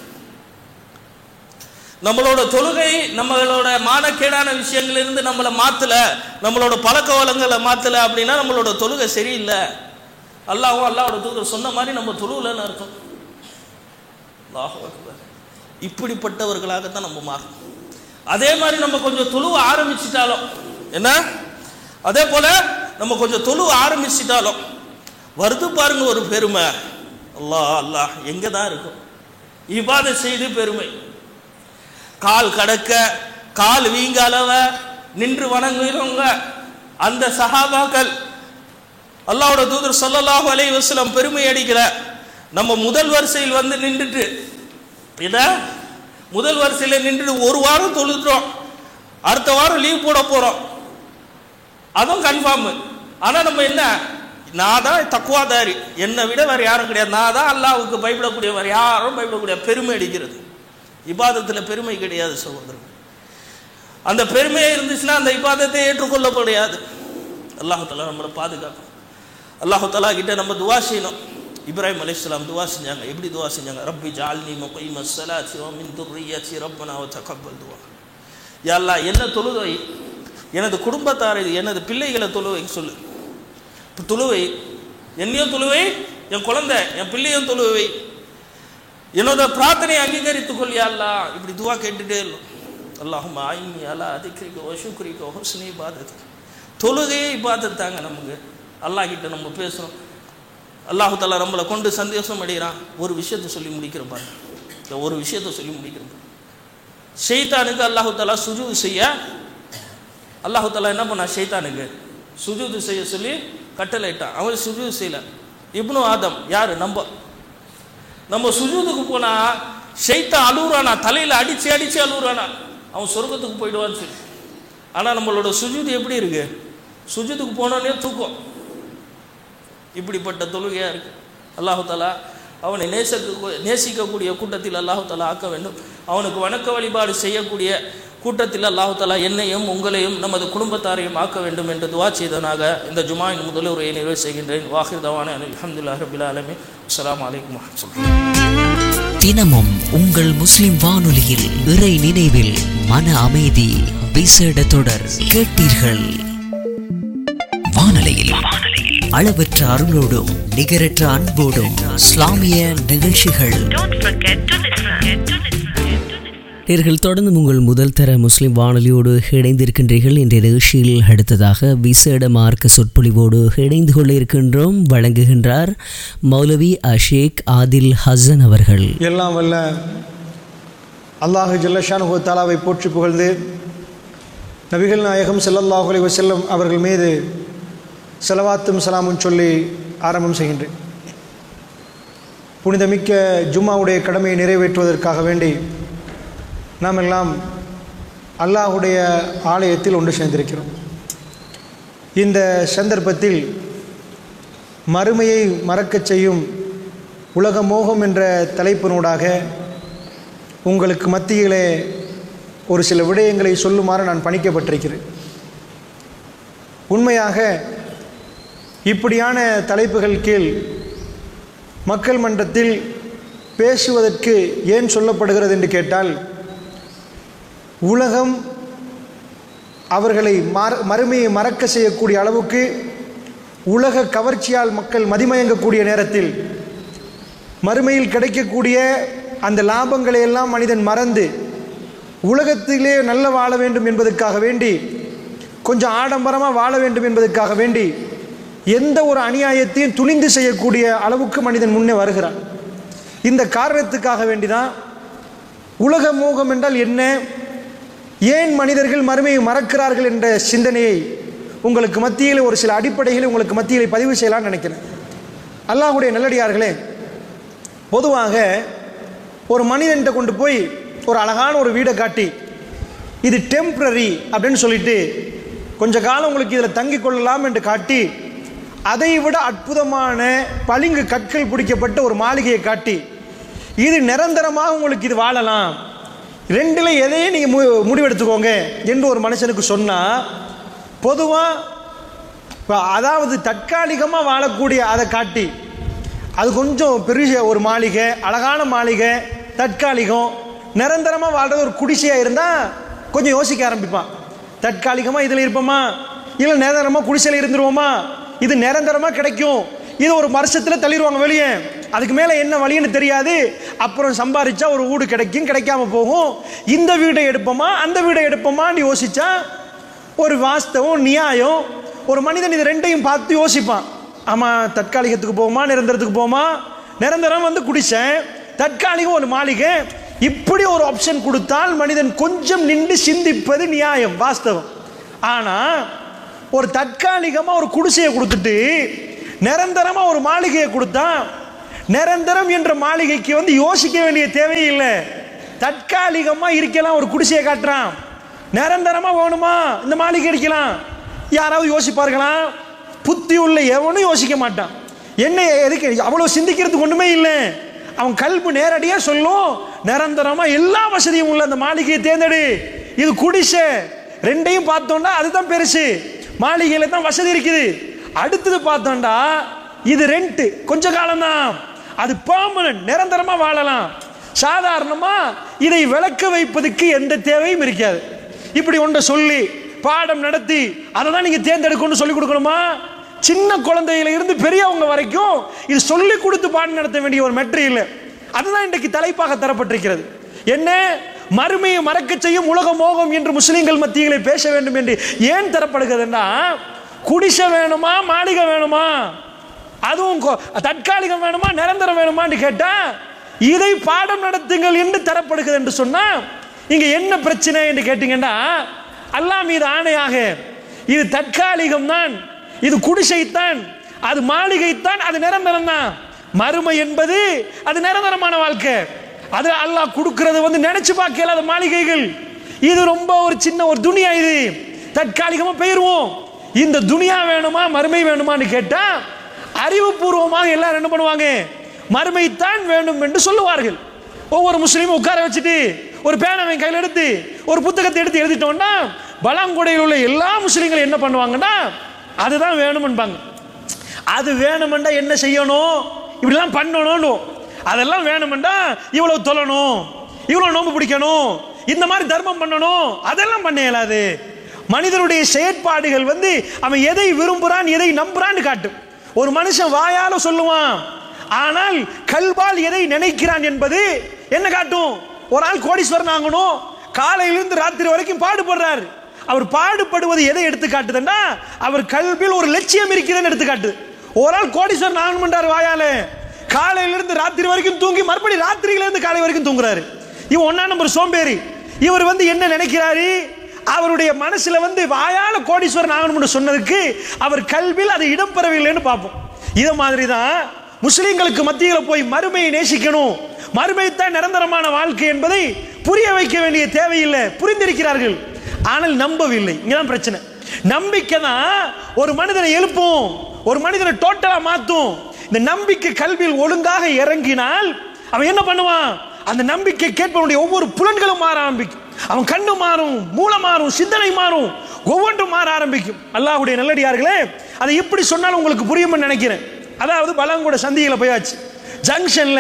நம்மளோட தொழுகை நம்மளோட மானக்கேடான விஷயங்களிலிருந்து நம்மளை மாத்தல, நம்மளோட பழக்க வளங்களை மாத்தல அப்படின்னா நம்மளோட தொழுகை சரியில்லை. அல்லாஹ்வும் அல்லாஹ்வோட தூதர் சொன்ன மாதிரி நம்ம தொழுகலன்னு அர்த்தம். அல்லாஹ் அக்பர். இப்படிப்பட்டவர்களாகத்தான் நம்ம மாறும். அதே மாதிரி நம்ம கொஞ்சம் தொழுவ ஆரம்பிச்சிட்டாலும் என்ன, அதே போல நம்ம கொஞ்சம் தொழுவ ஆரம்பிச்சிட்டாலும் வருது பாருங்க ஒரு பெருமை. அல்லாஹ் அல்லாஹ் எங்க தான் இருக்கும்? இபாதத் செய்து பெருமை, கால் கடக்க கால் வீங்க அளவ நின்று வணங்குகிறவங்க அந்த சஹாபாக்கள் அல்லாஹ்வோட தூதர் ஸல்லல்லாஹு அலைஹி வஸல்லம் பெருமை அடிக்கிற நம்ம முதல் வரிசையில் வந்து நின்றுட்டு இதை முதல் வரிசையில் நின்றுட்டு ஒரு வாரம் தொழுதுறோம், அடுத்த வாரம் லீவ் போட போகிறோம், அதுவும் கன்ஃபார்மு. ஆனால் நம்ம என்ன, நான் தான் தக்குவாதாரி, என்னை விட வேறு யாரும் கிடையாது, நான் தான் அல்லாஹ்வுக்கு பயப்படக்கூடிய, வேறு யாரும் பயப்படக்கூடிய பெருமை அடிக்கிறது. இபாதத்தில் பெருமை கிடையாது சகோதரர். அந்த பெருமையே இருந்துச்சுன்னா அந்த இபாதத்தை ஏற்றுக்கொள்ளப்படையாது. அல்லாஹ் தஆலா நம்மளை பாதுகாக்கும். அல்லாஹ் தஆலா கிட்ட நம்ம துவா செய்யணும். இப்ராஹிம் அலைஹிஸ்ஸலாம் துவா செஞ்சாங்க. எப்படி துவா செஞ்சாங்க? ரப்பி ஜஅல்னி முகீமஸ் ஸலாத்தி வ மின் துர்ரிய்யத்தி ரப்பனா வ தகப்பல் துஆ. யா அல்லாஹ், என்ன தொழுவை, எனது குடும்பத்தாரை, எனது பிள்ளைகளை தொழுவை சொல்லு, தொழுவை, என்னையும் தொழுவை, என் குழந்தை என் பிள்ளையும் தொழுவை, என்னோட பிரார்த்தனையை அங்கீகரித்துக் கொள் யா அல்லாஹ். இப்படி துவா கேட்டுட்டே இல்லை. அல்லாஹும்ம ஐன்னி அலா திக்ரிக வ ஷுக்ரிக வ ஹுஸ்னி இபாதத்திக். தொழுகையே இபாதத் தாங்க. நமக்கு அல்லாஹ் கிட்ட நம்ம பேசுகிறோம். அல்லாஹு தஆலா நம்மளை கொண்டு சந்தோஷம் அடைகிறான். ஒரு விஷயத்தை சொல்லி முடிக்கிறோம் பாருங்க, இந்த ஒரு விஷயத்தை சொல்லி முடிக்கிறோம். ஷைத்தானுக்கு அல்லாஹு தஆலா சுஜூது செய்ய, அல்லாஹு தஆலா என்ன பண்ணா, ஷைத்தானுக்கு சுஜூது செய்ய சொல்லி கட்டளையிட்டான். அவன் சுஜூது செய்யல. இப்னு ஆதம் யாரு, நம்ம நம்ம சுஜூதுக்கு போனா ஷைத்தான் அழுகுறானா, தலையில் அடிச்சு அடிச்சு அழுகுறானா, அவன் சொர்க்கத்துக்கு போயிடுவான்னு சொல்லி. ஆனால் நம்மளோட சுஜூது எப்படி இருக்கு, சுஜூதுக்கு போனோடனே தூக்கம். இப்படிப்பட்ட தொழுகையாக இருக்கு. அல்லாஹு தஆலா அவனை நேசிக்க நேசிக்கக்கூடிய கூட்டத்தில் அல்லாஹு தஆலா ஆக்க வேண்டும். அவனுக்கு வணக்க வழிபாடு செய்யக்கூடிய கூட்டத்தில் அல்லாஹு தஆலா என்னையும் உங்களையும் நமது குடும்பத்தாரையும் ஆக்க வேண்டும் என்று துவா செய்தனாக இந்த ஜுமாவின் முதல் உரையை நிறைவு செய்கின்றேன். வாஹிர் தவானா அல்ஹம்துலில்லாஹி ரப்பில் ஆலமீன். அஸ்ஸலாமு அலைக்கும் வரஹ்மத்துல்லாஹி. தினமும் உங்கள் முஸ்லிம் வானொலியில் இறை நினைவில் மன அமைதி விசேட தொடர் கேட்டீர்கள். வானொலியில் அளவற்ற அருளோடும் நிகரற்ற அன்போடும் இஸ்லாமிய நிகழ்ச்சிகள். நேர்கள் தொடர்ந்து உங்கள் முதல் தர முஸ்லிம் வானொலியோடு இணைந்திருக்கின்றீர்கள். இன்றைய நிகழ்ச்சியில் அடுத்ததாக விசேட மார்க்க சொற்பொழிவோடு இணைந்து கொள்ள இருக்கின்றோம். வழங்குகின்றார் மௌலவி அஷேக் ஆதில் ஹசன் அவர்கள். எல்லாம் வல்ல அல்லாஹ் ஜல்லஷானுஹு தஆலாவை போற்றி புகழ்ந்து நபிகள் நாயகம் ஸல்லல்லாஹு அலைஹி வஸல்லம் அவர்கள் மீது ஸலவாத்தும் சலாமும் சொல்லி ஆரம்பம் செய்கின்றேன். புனிதமிக்க ஜும்மாவுடைய கடமையை நிறைவேற்றுவதற்காக வேண்டி நாம் எல்லாம் அல்லாஹுடைய ஆலயத்தில் ஒன்று சேர்ந்திருக்கிறோம். இந்த சந்தர்ப்பத்தில் மறுமையை மறக்கச் செய்யும் உலக மோகம் என்ற தலைப்பினூடாக உங்களுக்கு மத்தியிலே ஒரு சில விடயங்களை சொல்லுமாறு நான் பணிக்கப்பட்டிருக்கிறேன். உண்மையாக இப்படியான தலைப்புகள் கீழ் மக்கள் மன்றத்தில் பேசுவதற்கு ஏன் சொல்லப்படுகிறது என்று கேட்டால், உலகம் அவர்களை மறுமையை மறக்க செய்யக்கூடிய அளவுக்கு உலக கவர்ச்சியால் மக்கள் மதிமயங்கக்கூடிய நேரத்தில் மறுமையில் கிடைக்கக்கூடிய அந்த லாபங்களை எல்லாம் மனிதன் மறந்து உலகத்திலே நல்ல வாழ வேண்டும் என்பதற்காக வேண்டி, கொஞ்சம் ஆடம்பரமாக வாழ வேண்டும் என்பதற்காக வேண்டி எந்த ஒரு அநியாயத்தையும் துணிந்து செய்யக்கூடிய அளவுக்கு மனிதன் முன்னே வருகிறான். இந்த காரணத்துக்காக வேண்டிதான் உலக மோகம் என்றால் என்ன, ஏன் மனிதர்கள் மறுமையை மறக்கிறார்கள் என்ற சிந்தனையை உங்களுக்கு மத்தியில் ஒரு சில அடிப்படைகளை உங்களுக்கு மத்தியில் பதிவு செய்யலாம்னு நினைக்கிறேன். அல்லாஹ்வுடைய நல்லடியார்களே, பொதுவாக ஒரு மனிதன்கிட்ட கொண்டு போய் ஒரு அழகான ஒரு வீடை காட்டி இது டெம்பரரி அப்படின்னு சொல்லிட்டு கொஞ்ச காலம் உங்களுக்கு இதில் தங்கி கொள்ளலாம் என்று காட்டி, அதை விட அற்புதமான பளிங்கு கற்கள் பிடிக்கப்பட்ட ஒரு மாளிகையை காட்டி இது நிரந்தரமாக உங்களுக்கு இது வாழலாம், ரெண்டில் எதையும் நீங்கள் மு முடிவெடுத்துக்கோங்க என்று ஒரு மனுஷனுக்கு சொன்னால், பொதுவாக அதாவது தற்காலிகமாக வாழக்கூடிய அதை காட்டி அது கொஞ்சம் பெரிய ஒரு மாளிகை, அழகான மாளிகை, தற்காலிகம், நிரந்தரமாக வாழ்றது ஒரு குடிசையாக இருந்தால் கொஞ்சம் யோசிக்க ஆரம்பிப்பான். தற்காலிகமாக இதில் இருப்போமா, இல்லை நிரந்தரமாக குடிசையில் இருந்துருவோமா, இது நிரந்தரமாக கிடைக்கும், இது ஒரு வருஷத்தில் தள்ளிடுவாங்க வெளியே, அதுக்கு மேலே என்ன வழின்னு தெரியாது, அப்புறம் சம்பாதிச்சா ஒரு வீடு கிடைக்கும், கிடைக்காம போகும், இந்த வீடை எடுப்போமா அந்த வீடை எடுப்போமான்னு யோசிச்சா ஒரு வாஸ்தவம் நியாயம். ஒரு மனிதன் இது ரெண்டையும் பார்த்து யோசிப்பான். ஆமாம், தற்காலிகத்துக்கு போகுமா நிரந்தரத்துக்கு போகுமா, நிரந்தரம் வந்து குடிசேன், தற்காலிகம் ஒரு மாளிகை, இப்படி ஒரு ஆப்ஷன் கொடுத்தால் மனிதன் கொஞ்சம் நின்று சிந்திப்பது நியாயம், வாஸ்தவம். ஆனால் ஒரு தற்காலிகமாக ஒரு குடிசையை கொடுத்துட்டு நிரந்தரமாக ஒரு மாளிகையை கொடுத்தா நிரந்தரம் என்ற மாளிகைக்கு வந்து யோசிக்க வேண்டிய தேவையில்லை. தற்காலிகமா இருக்கலாம். ஒரு குடிசையை காட்டுறான், நிரந்தரமா வேணுமா இந்த மாளிகை அடிக்கலாம். யாராவது யோசிப்பார்களா? புத்தி உள்ள எவனும் யோசிக்க மாட்டான். என்ன எதுக்கு அவ்வளவு சிந்திக்கிறதுக்கு ஒண்ணுமே இல்லை. அவன் கல்பு நேரடியாக சொல்லும், நிரந்தரமா எல்லா வசதியும் உள்ள அந்த மாளிகையை தேர்ந்தெடு. இது குடிசை. ரெண்டையும் பார்த்தோம்னா அதுதான் பெருசு. மாளிகையில தான் வசதி இருக்குது. அடுத்தது பார்த்தோம்னா இது ரெண்ட், கொஞ்ச காலம் தான். அது பெர்மனன்ட், நிரந்தரமா வாழலாம். சாதாரணமா இதை விளக்க வைப்பதற்கு எந்த தேவையும் இருக்காது. இப்படி ஒன்றை சொல்லி பாடம் நடத்தி அதை தான் நீங்க தேர்ந்தெடுக்கணும்னு சொல்லி கொடுக்கணுமா? சின்ன குழந்தையில இருந்து பெரியவங்க வரைக்கும் இது சொல்லி கொடுத்து பாடம் நடத்த வேண்டிய ஒரு மெட்ரியல். அதுதான் இன்றைக்கு தலைப்பாக தரப்பட்டிருக்கிறது. என்ன? மறுமையை மறக்க செய்யும் உலக மோகம் என்று முஸ்லிம்கள் மத்தியிலே பேச வேண்டும் என்று ஏன் தரப்படுகிறதுனா, குடிசை வேணுமா மாளிகை வேணுமா, அதுவும் தற்காலிகம் வேணுமா நிரந்தரம் வேணுமான்னு கேட்டா இதை பாடம் நடத்துங்கள் என்று தரப்படுகிறது என்று சொன்னா இங்க என்ன பிரச்சனை என்று கேட்டீங்கன்னா, அல்லாஹ் மீது ஆணையாக இது தற்காலிகம் தான், இது குடிசைத்தான், அது மாளிகைத்தான், அது நிரந்தரம் தான். மறுமை என்பது அது நிரந்தரமான வாழ்க்கை. அது அல்லாஹ் கொடுக்கிறது வந்து நினைச்சு பார்க்கல அது மாளிகைகள். இது ரொம்ப ஒரு சின்ன ஒரு துனியா. இது தற்காலிகமா போயிருவோம். இந்த துனியா வேணுமா மறுமை வேணுமான்னு கேட்டா அறிவுபூர்வமாக எல்லாரும் என்ன பண்ணுவாங்க? மறுமைத்தான் வேண்டும் என்று சொல்லுவார்கள். ஒவ்வொரு முஸ்லீமும் உட்கார வச்சுட்டு ஒரு பேனாவை கையில் எடுத்து ஒரு புத்தகத்தை எடுத்து எழுதிட்டோம்னா பலாங்குடையில் உள்ள எல்லா முஸ்லீம்களும் என்ன பண்ணுவாங்கன்னா அதுதான் வேணும்பாங்க. அது வேணுமெண்டா என்ன செய்யணும், இப்படிலாம் பண்ணணும், அதெல்லாம் வேணுமெண்டா இவ்வளவு தொழணும், இவ்வளவு நோன்பு பிடிக்கணும், இந்த மாதிரி தர்மம் பண்ணணும், அதெல்லாம் பண்ண இயலாது. மனிதனுடைய செயற்பாடுகள் வந்து அவன் எதை விரும்புறான் எதை நம்புறான்னு காட்டும். ஒரு மனுஷன் வாயால சொல்லுவான், ஆனால் கல்பால் எதை நினைக்கிறான் என்பது என்ன காட்டும். ஒரு ஆள் கோடீஸ்வரன் ஆகணும், காலையிலிருந்து ராத்திரி வரைக்கும் பாடுபடுறாரு. அவர் பாடுபடுவது எதை எடுத்து காட்டுதுன்னா அவர் கல்வியில் ஒரு லட்சியம் இருக்கிறதுன்னு எடுத்து காட்டுது. ஒரு ஆள் கோடீஸ்வரன் ஆகணும்ன்றார் வாயால, காலையிலிருந்து ராத்திரி வரைக்கும் தூங்கி மறுபடியும் ராத்திரியிலிருந்து காலை வரைக்கும் தூங்குறாரு. இவன் ஒன்னா நம்பர் சோம்பேறி. இவர் வந்து என்ன நினைக்கிறாரு, அவருடைய மனசுல வந்து வாயால கோடீஸ்வரன் ஆகணும்னு சொன்னதுக்கு அவர் கல்வியில் அது இடம் பெறவில்லைன்னு பார்ப்போம். இதை மாதிரி தான் முஸ்லிம்களுக்கு மத்தியில் போய் மறுமையை நேசிக்கணும், மறுமை தான் நிரந்தரமான வாழ்க்கை என்பதை புரிய வைக்க வேண்டிய தேவையில்லை. புரிந்திருக்கிறார்கள், ஆனால் நம்பவில்லை. இங்கதான் பிரச்சனை. நம்பிக்கை தான் ஒரு மனிதனை எழுப்பும், ஒரு மனிதனை டோட்டலா மாத்தும். இந்த நம்பிக்கை கல்வியில் ஒழுங்காக இறங்கினால் அவன் என்ன பண்ணுவான், அந்த நம்பிக்கை கேட்பவனுடைய ஒவ்வொரு புலன்களும் மாற ஆரம்பிக்கும். அவன் கண்ணு மாறும், மூளை மாறும், சிந்தனை மாறும், ஒவ்வொன்றும் மாற ஆரம்பிக்கும். அல்லாஹ்வுடைய நல்லடியார்களே, அதை எப்படி சொன்னாலும் உங்களுக்கு புரியும்னு நினைக்கிறேன். அதாவது பலாங்கொட சந்தியில போயாச்சு. ஜங்ஷன்ல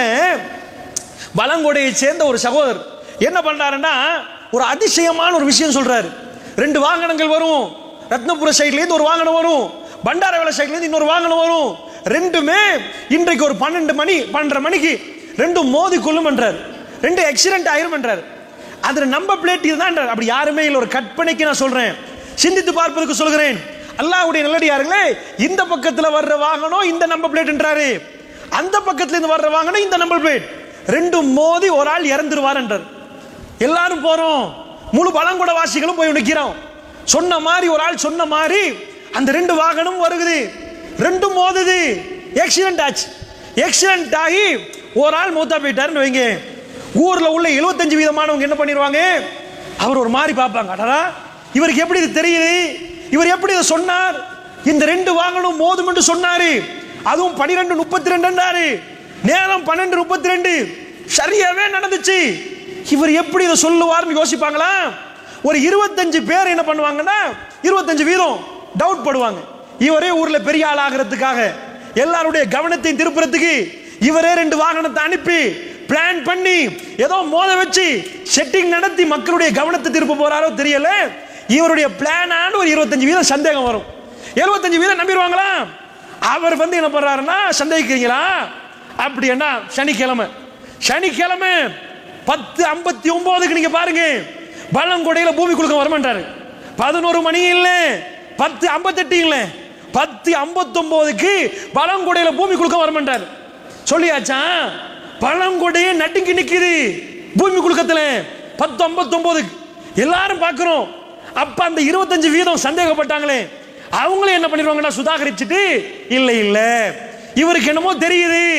பலாங்கொடையை சேர்ந்த ஒரு சகோதரர் என்ன பண்றாருன்னா ஒரு அதிசயமான ஒரு விஷயம் சொல்றாரு. ரெண்டு வாகனங்கள் வரும், ரத்னபுர சைட்ல இருந்து ஒரு வாகனம் வரும், பண்டாரவேல சைட்ல இருந்து இன்னொரு வாகனம் வரும். ரெண்டுமே இன்றைக்கு ஒரு பன்னெண்டு மணி பன்னெண்டரை மணிக்கு ரெண்டும் மோதி கொள்ளும் என்றார். ரெண்டு ஆக்சிடென்ட் ஆயிரும் என்றார். அதுல நம்பர் பிளேட் இதுதான். அப்படி யாருமே இல்லை, ஒரு கற்பனைக்கு நான் சொல்றேன், சிந்தித்து பார்ப்பதற்கு சொல்கிறேன். அல்லாஹ்வுடைய நல்லடியார்களே, இந்த பக்கத்துல வர்ற வாகனம் இந்த நம்பர் பிளேட் என்றாரு, அந்த பக்கத்துல இருந்து வர்ற வாகனம் இந்த நம்பர் பிளேட், ரெண்டும் மோதி ஒரு ஆள் இறந்துருவார் என்றார். எல்லாரும் போறோம், முழு பழங்குட வாசிகளும் போய் நிக்கிறோம். சொன்ன மாதிரி ஒரு ஆள் சொன்ன மாதிரி அந்த ரெண்டு வாகனம் வருகுது, ரெண்டும் மோதுது, ஆக்சிடென்ட் ஆச்சு. ஆக்சிடென்ட் ஆகி ஒரு ஆள் மூத்தா போயிட்டாருன்னு வைங்க. ஊர்ல உள்ள எழுபத்தஞ்சு வீதமானவங்க என்ன பண்ணிடுவாங்க, அவர் ஒரு மாதிரி பார்ப்பாங்க, அடடா இவருக்கு எப்படி இது தெரியுது, இவர் எப்படி இதை சொன்னார், இந்த ரெண்டு வாகனம் மோதும் என்று சொன்னாரு, அதுவும் பனிரெண்டு முப்பத்தி ரெண்டு நேரம் பன்னெண்டு முப்பத்தி ரெண்டு சரியாவே நடந்துச்சு, இவர் எப்படி இதை சொல்லுவார்னு யோசிப்பாங்களா? ஒரு இருபத்தஞ்சு பேர் என்ன பண்ணுவாங்கன்னா இருபத்தஞ்சு வீதம் டவுட் படுவாங்க. இவரே ஊர்ல பெரிய ஆள் ஆகிறதுக்காக எல்லாருடைய கவனத்தையும் திருப்புறதுக்கு இவரே ரெண்டு வாகனத்தை அனுப்பி பிளான் பண்ணி ஏதோ மோத வச்சு செட்டிங் நடத்தி மக்களுடைய கவனத்தை திருப்ப போறாரோ தெரியல. இவருடைய பிளானான ஒரு இருபத்தஞ்சு வீதம் சந்தேகம் வரும். எழுபத்தஞ்சு வீதம் நம்பிடுவாங்களா? அவர் வந்து என்ன பண்றாருன்னா, சந்தேகிக்கிறீங்களா அப்படி என்ன, சனிக்கிழமை சனிக்கிழமை பத்து ஐம்பத்தி ஒன்பதுக்கு நீங்க பாருங்க, பழங்கொடையில பூமி குலுக்க வரமாட்டாரு. பதினோரு மணி இல்ல, பத்து ஐம்பத்தெட்டு இல்ல, பத்து ஐம்பத்தி ஒன்பதுக்கு பழங்கொடையில பூமி குலுக்க வரமாட்டாரு. சொல்லியாச்சா? பழங்கொடையே நட்டுங்கி நிக்குது பூமி குலுக்கத்துல பத்து ஐம்பத்தி ஒன்பதுக்கு எல்லாரும் பார்க்கிறோம். அப்ப அந்த இருபத்தஞ்சு வீதம் சந்தேகப்பட்டாங்களே, அவங்களே என்ன பண்ணிடுவாங்கன்னா சுதாகரிச்சுட்டு, இல்ல இல்ல இவருக்கு என்னமோ தெரியுது,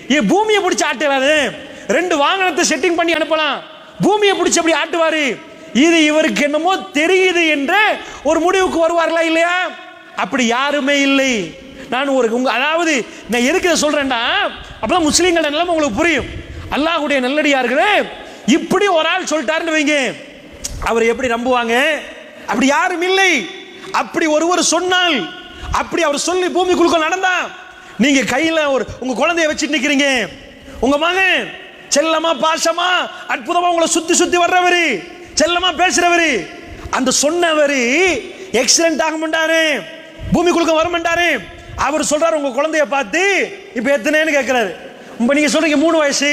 ஏன் பூமியை பிடிச்சி ஆட்டுறாரு? ரெண்டு வாகனத்தை செட்டிங் பண்ணி அனுப்பலாம், பூமியை பிடிச்சி அப்படி ஆட்டுவாரு. இது இவருக்கு என்னமோ தெரியுது என்ற ஒரு முடிவுக்கு வருவார்களா இல்லையா? அப்படி யாருமே இல்லை. நான் ஒரு உங்க அதாவது நான் எதுக்கு இதை சொல்றேன்டா, அப்பதான் முஸ்லீம்கள் நிலைமை உங்களுக்கு புரியும். அல்லாஹ்வுடைய நல்லடியார்களே, இப்படி ஒரு ஆள் சொல்லிட்டாருன்னு வைங்க, அவர் எப்படி நம்புவாங்க? அப்படி யாரும் இல்லை. அப்படி ஒருவர் சொன்னால், அப்படி அவர் சொல்லி பூமிக்குள்ள நடந்தா, நீங்க கையில ஒரு உங்க குழந்தைய வச்சுட்டு நிக்கிறீங்க, உங்க மகன் செல்லமா பாசமா அற்புதமா உங்களை சுத்தி சுத்தி வர்றவரு, செல்லமா பேசுறவரு, அந்த சொன்னவரு எக்ஸலென்ட் ஆக மாட்டாரு, பூமிக்குள்ள வர மாட்டாரு. அவர் சொல்றாரு உங்க குழந்தைய பார்த்து, இப்ப எத்தனைன்னு கேட்கிறாரு. இப்ப நீங்க சொல்றீங்க மூணு வயசு,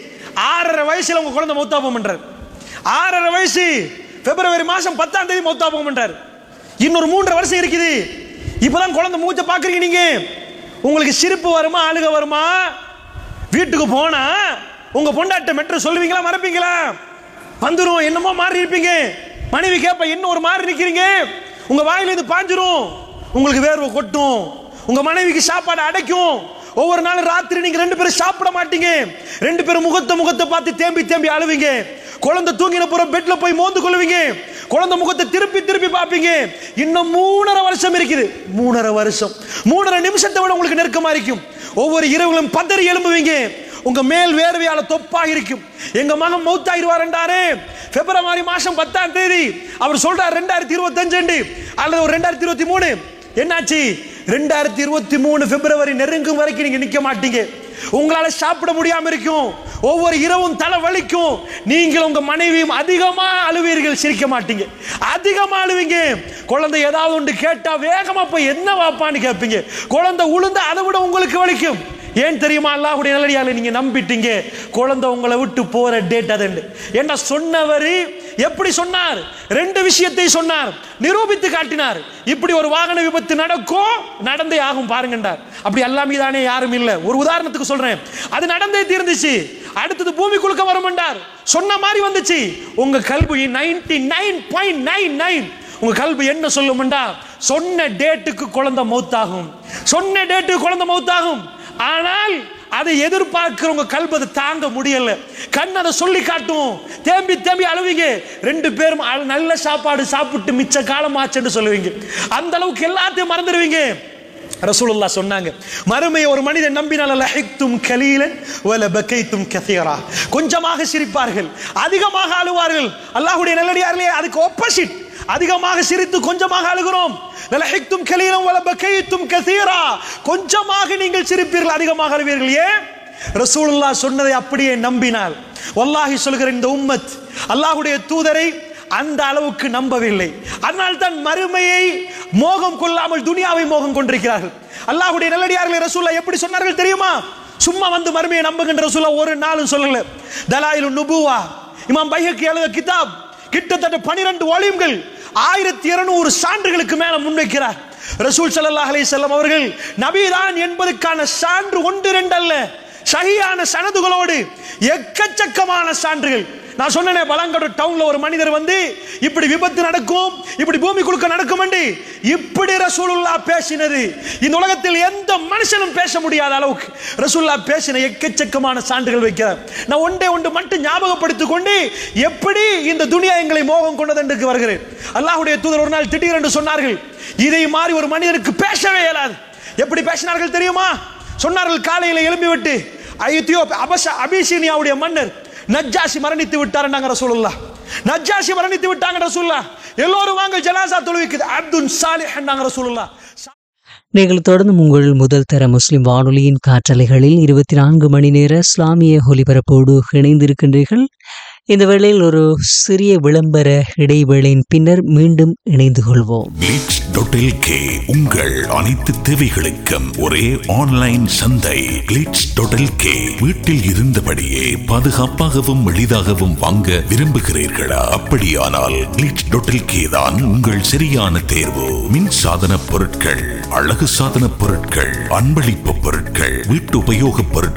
ஆறரை வயசுல உங்க குழந்தை மௌத்தா போகன்றார். ஆறரை வயசு பிப்ரவரி மாசம் பத்தாம் தேதி மௌத்தா போகன்றார். இன்னொரு மூன்றரை வருஷம் இருக்குது. இப்பதான் குழந்தை மூச்ச பாக்குறீங்க. நீங்க உங்களுக்கு சிரிப்பு வருமா அழுக வருமா? வீட்டுக்கு போனா உங்க பொண்டாட்ட மெட்ரோ சொல்லுவீங்களா மறப்பீங்களா? வந்துரும், என்னமோ மாறி இருப்பீங்க. மனைவி கேப்ப என்ன ஒரு மாறி நிக்கிறீங்க, உங்க வாயில இது பாஞ்சிரும், உங்களுக்கு வேர்வை கொட்டும், உங்க மனைவிக்கு சாப்பாடு அடைக்கும். ஒவ்வொரு நாளும் ராத்திரி நீங்க ரெண்டு பேரும் சாப்பிட மாட்டீங்க, ரெண்டு பேரும் முகத்தை முகத்தை பார்த்து தேம்பி தேம்பி அழுவீங்க. குழந்தை தூங்கின புறம் பெட்ல போய் மோந்து கொள்வீங்க, குழந்தை முகத்தை திருப்பி திருப்பி பார்ப்பீங்க. இன்னும் மூணரை வருஷம் இருக்குது. மூணரை வருஷம் மூணரை நிமிஷத்தை விட உங்களுக்கு நெருக்கமா இருக்கும். ஒவ்வொரு இரவுகளும் பதறி எழும்புவீங்க. உங்க மேல் வேர்வையால தொப்பாக இருக்கும். எங்க மகன் மௌத்தாயிருவாரு பிப்ரவரி மாசம் பத்தாம் தேதி அவர் சொல்றார் ரெண்டாயிரத்தி இருபத்தி அஞ்சு அல்லது ஒரு ரெண்டாயிரத்தி இருபத்தி மூணு. என்னாச்சு? ரெண்டாயிரத்தி இருபத்தி மூணு பிப்ரவரி நெருங்கும் வரைக்கும் நீங்க நிக்க மாட்டீங்க. உங்களால சாப்பிட முடியாம இருக்கும். ஒவ்வொரு இரவும் தலை வலிக்கும். நீங்கள் உங்க மனைவியும் அதிகமா அழுவீர்கள், சிரிக்க மாட்டீங்க, அதிகமா அழுவீங்க. குழந்தை ஏதாவது ஒன்று கேட்டா வேகமா போய் என்ன வாப்பான்னு கேட்பீங்க. குழந்தை உளுந்து அதை விட உங்களுக்கு வலிக்கும். ஏன் தெரியுமா? அல்லாஹ்வுடைய நல்லடியார்களே, நீங்க நம்பிட்டீங்க குழந்தை உங்களை விட்டு போற டேட் அது என்ன சொன்னவர் எப்படி சொன்னார்? ரெண்டு விஷயத்தை சொன்னார், நிரூபித்து காட்டினார். இப்படி ஒரு வாகன விபத்து நடக்கும், நடந்தே ஆகும் பாருங்கண்டார். அப்படி எல்லாமே தானே யாரும் இல்லை. ஒரு உதாரணத்துக்கு சொல்றேன், அது நடந்தே தீர்ந்துச்சு. அடுத்தது பூமி குலுக்க வரும்ண்டார், சொன்ன மாதிரி வந்துச்சு. உங்க கல்வி ninety nine point nine nine உங்க கல்வி என்ன சொல்லும்டா, சொன்ன டேட்டுக்கு குழந்தை மௌத்தாகும், சொன்ன டேட்டுக்கு குழந்தை மௌத்தாகும். ஆனால் அதை எதிர்பார்க்கிறவங்க கல்வி அதை தாங்க முடியல. கண் அதை சொல்லி காட்டும், தேம்பி தேம்பி அழுவீங்க. ரெண்டு பேரும் நல்ல சாப்பாடு சாப்பிட்டு மிச்ச காலம் ஆச்சுன்னு சொல்லுவீங்க. அந்த அளவுக்கு எல்லாத்தையும் மறந்துடுவீங்க. ரசூலுல்லாஹ் சொன்னாங்க, மறுமையை ஒரு மனிதன் நம்பினால் லஹிக்தும் கலீலன் வல பகைத்தும் கஸீரா, கொஞ்சமாக சிரிப்பார்கள், அதிகமாக அழுவார்கள். அல்லாஹ்வுடைய நல்லடியார்களே, அதுக்கு ஆப்போசிட், அதிகமாக சிரித்து கொஞ்சமாக அழுகிறோம். லஹிக்தும் கலீலன் வல பகைத்தும் கஸீரா, கொஞ்சமாக நீங்கள் சிரிப்பீர்கள், அதிகமாக அழுவீர்கள். ஏன்? ரசூலுல்லாஹ் சொன்னதை அப்படியே நம்பினால். வல்லாஹி சொல்கிறேன், இந்த உம்மத் அல்லாஹ்வுடைய தூதரை அந்த அளவுக்கு நம்பவில்லை. அதனால் தான் மறுமையை மோகம் கொள்ளாமல் துனியாவை மோகம் கொண்டிருக்கிறார்கள். அல்லாஹ்வுடைய நல்லடியார்களை ரசூலுல்லாஹ் எப்படி சொன்னார்கள் தெரியுமா? சும்மா வந்து மறுமையை நம்புகின்ற ரசூலுல்லாஹ் ஒரு நாளும் சொல்லல. தலாயிலுன் நுபுவா இமாம் பைஹக்கி எழுதிய கிதாப் கிட்டத்தட்ட பனிரெண்டு வால்யூம்கள், ஆயிரத்தி இருநூறு சான்றுகளுக்கு மேல முன்வைக்கிறார். ரசூல் ஸல்லல்லாஹு அலைஹி வஸல்லம் அவர்கள் நபிதான் என்பதற்கான சான்று ஒன்று ரெண்டு அல்ல, சஹீஹான சனதுகளோடு எக்கச்சக்கமான சான்றுகள். நான் சொன்னேனே, பலாங்கடு டவுன்ல ஒரு மனிதர் வந்து இப்படி விபத்து நடக்கும், இப்படி பூமி குலுக்க நடக்கும் என்று இப்படி ரசூலுல்லாஹ் பேசினது இந்த உலகத்தில் எந்த மனுஷனும் பேச முடியாத அளவுக்கு ரசூலுல்லாஹ் பேசின எக்கச்சக்கமான சான்றுகள் வைக்கிறார். நான் ஒன்றே ஒன்று மட்டும் ஞாபகப்படுத்திக் கொண்டு எப்படி இந்த துனியா எங்களை மோகம் கொண்டது என்று வருகிறேன். அல்லாஹ்வுடைய தூதர் ஒரு நாள் திடீரென்று சொன்னார்கள், இதை மாதிரி ஒரு மனிதனுக்கு பேசவே இயலாது. எப்படி பேசினார்கள் தெரியுமா? சொன்னார்கள், காலையில் எழும்பிவிட்டு ஐயோப்பியா அபச அபிசீனியாவுடைய மன்னர் நஜ்ஜாஷி மரணித்து விட்டார் ரசூலுல்லாஹ். நஜ்ஜாஷி மரணித்து விட்டாங்க ரசூலுல்லாஹ். எல்லோரும் வாங்க ஜனாசா தொழுவிக்குது, அப்துல் சாலிஹ் என்றாங்க ரசூலுல்லாஹ். நீங்கள் தொடர்ந்து உங்கள் முதல் தர முஸ்லிம் வானொலியின் காற்றலைகளில் இருபத்தி நான்கு மணி நேர இஸ்லாமிய ஒலிபரப்போடு இணைந்திருக்கின்றீர்கள். இந்த வேளையில் ஒரு சிறிய விளம்பர இடைவேளையின் பின்னர் மீண்டும் இணைந்து கொள்வோம். கிளிட்ஸ் டாட் எல் கே உங்கள் அனைத்து தேவைகளுக்கும் ஒரே ஆன்லைன் சந்தை. கிளிட்ஸ் டாட் எல் கே வீட்டில் இருந்தபடியே பாதுகாப்பாகவும் எளிதாகவும் வாங்க விரும்புகிறீர்களா? அப்படியானால் கிளிட்ஸ் டாட் எல் கே தான் உங்கள் சரியான தேர்வு. மின் சாதன பொருட்கள், அழகு சாதன பொருட்கள், அன்பளிப்பு பொருட்கள், வீட்டு உபயோக பொருட்கள்,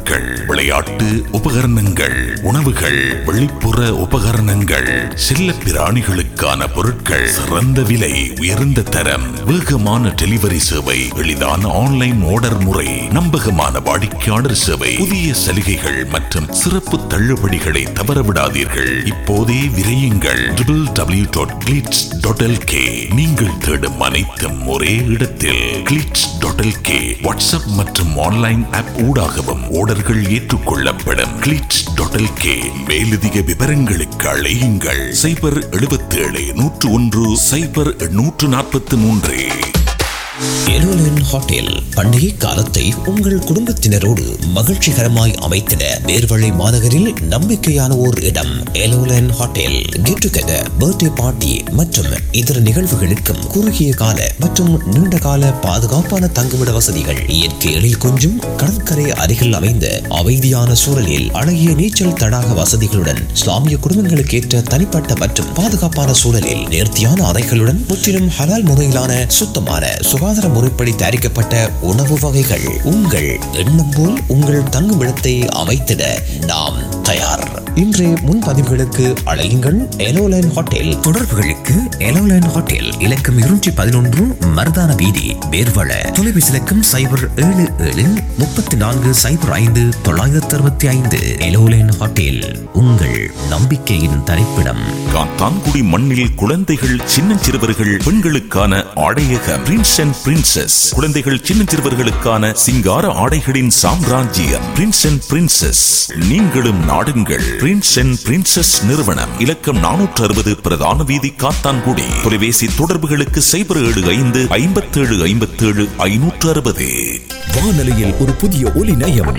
விளையாட்டு உபகரணங்கள், உணவுகள், வெளிப்புற உபகரணங்கள், செல்ல பிராணிகளுக்கான பொருட்கள், சிறந்த விலை, உயர்ந்த தரம், வேகமான டெலிவரி சேவை, எளிதான ஆன்லைன் ஆர்டர் முறை, நம்பகமான வாடிக்கையாளர் சேவை, புதிய சலுகைகள் மற்றும் சிறப்பு தள்ளுபடிகளை தவறவிடாதீர்கள். இப்போதே விரையுங்கள் W W W dot glitz dot L K. நீங்கள் தேடும் அனைத்தும் ஒரே இடத்தில். Glitz dot L K WhatsApp மற்றும் ஆன்லைன் ஆப் ஊடாகவும் ஆர்டர்கள் ஏற்றுக்கொள்ளப்படும். Glitz dot L K. மேலதிக விவரங்களுக்கு அழையுங்கள் சைபர் எழுபத்தி ஏழு நூற்று ஒன்று சைபர் நூற்று நாற்பத்தி மூன்று. எலோலன் ஹோட்டல் பண்டிகை காலத்தை உங்கள் குடும்பத்தினரோடு மகிழ்ச்சிகரமாய் அமைத்திட நேர்வழி மாநகரில் நம்பிக்கையான ஓர் இடம். எலோலன் hotel get together, birthday party மற்றும் இதர நிகழ்வுகளுக்கும் குறுகிய கால மற்றும் நீண்ட கால பாதுகாப்பான தங்குமிட வசதிகள், இயற்கை எழில் கொஞ்சும் கடற்கரை அருகில் அமைந்த அமைதியான சூழலில் அழகிய நீச்சல் தடாக வசதிகளுடன், இஸ்லாமிய குடும்பங்களுக்கு ஏற்ற தனிப்பட்ட மற்றும் பாதுகாப்பான சூழலில் நேர்த்தியான அறைகளுடன், முற்றிலும் ஹலால் முறையிலான சுத்தமான சுகாதார முறைப்படி தயாரிக்கப்பட்ட உணவு வகைகள். உங்கள் எண்ணம் போல் உங்கள் தங்குமிடத்தை அமைத்திட நாம் தயார். இன்றைய முன்பதிவுகளுக்கு அழையுங்கள் எலோலைன் ஹோட்டல். தொடர்புகளுக்கு எலோலைன் ஹோட்டல் இலக்கம் இருநூற்றி பதினொன்று மருதான வீதி, பேர்வள. தொலைபேசி இலக்கம் சைபர் ஏழு ஏழு முப்பத்தி நான்கு சைபர் ஐந்து தொள்ளாயிரத்தி அறுபத்தி ஐந்து. எலோலைன் ஹோட்டல், உங்கள் நம்பிக்கையின் தரிப்பிடம். காத்தான்குடி மண்ணில் குழந்தைகள், சின்னஞ்சிறுவர்கள், பெண்களுக்கான ஆடையக பிரின்ஸ் அண்ட் பிரின்சஸ். குழந்தைகள், சின்னஞ்சிறுவர்களுக்கான சிங்கார ஆடைகளின் சாம்ராஜ்யம் பிரின்ஸ் அண்ட் பிரின்சஸ். நீங்களும் நாடுங்கள் பிரின்ஸ் அண்ட் பிரின்சஸ் நிறுவனம். இலக்கம் நானூற்று அறுபது பிரதான வீதி, காத்தான்குடி. தொலைபேசி தொடர்புகளுக்கு சைபர் ஏழு ஐந்து ஐம்பத்தி ஏழு ஐம்பத்தி ஏழு ஐநூற்று அறுபது. வானொலியில் ஒரு புதிய ஒலி நயம்,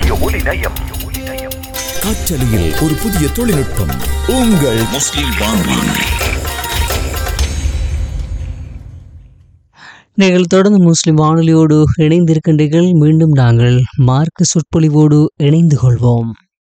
காற்றலையில் ஒரு புதிய தொழில்நுட்பம். உங்கள் முஸ்லிம் வானொலி. நீங்கள் தொடர்ந்து முஸ்லிம் வானொலியோடு இணைந்திருக்கின்றீர்கள். மீண்டும் நாங்கள் மார்க்க சொற்பொழிவோடு இணைந்து கொள்வோம்.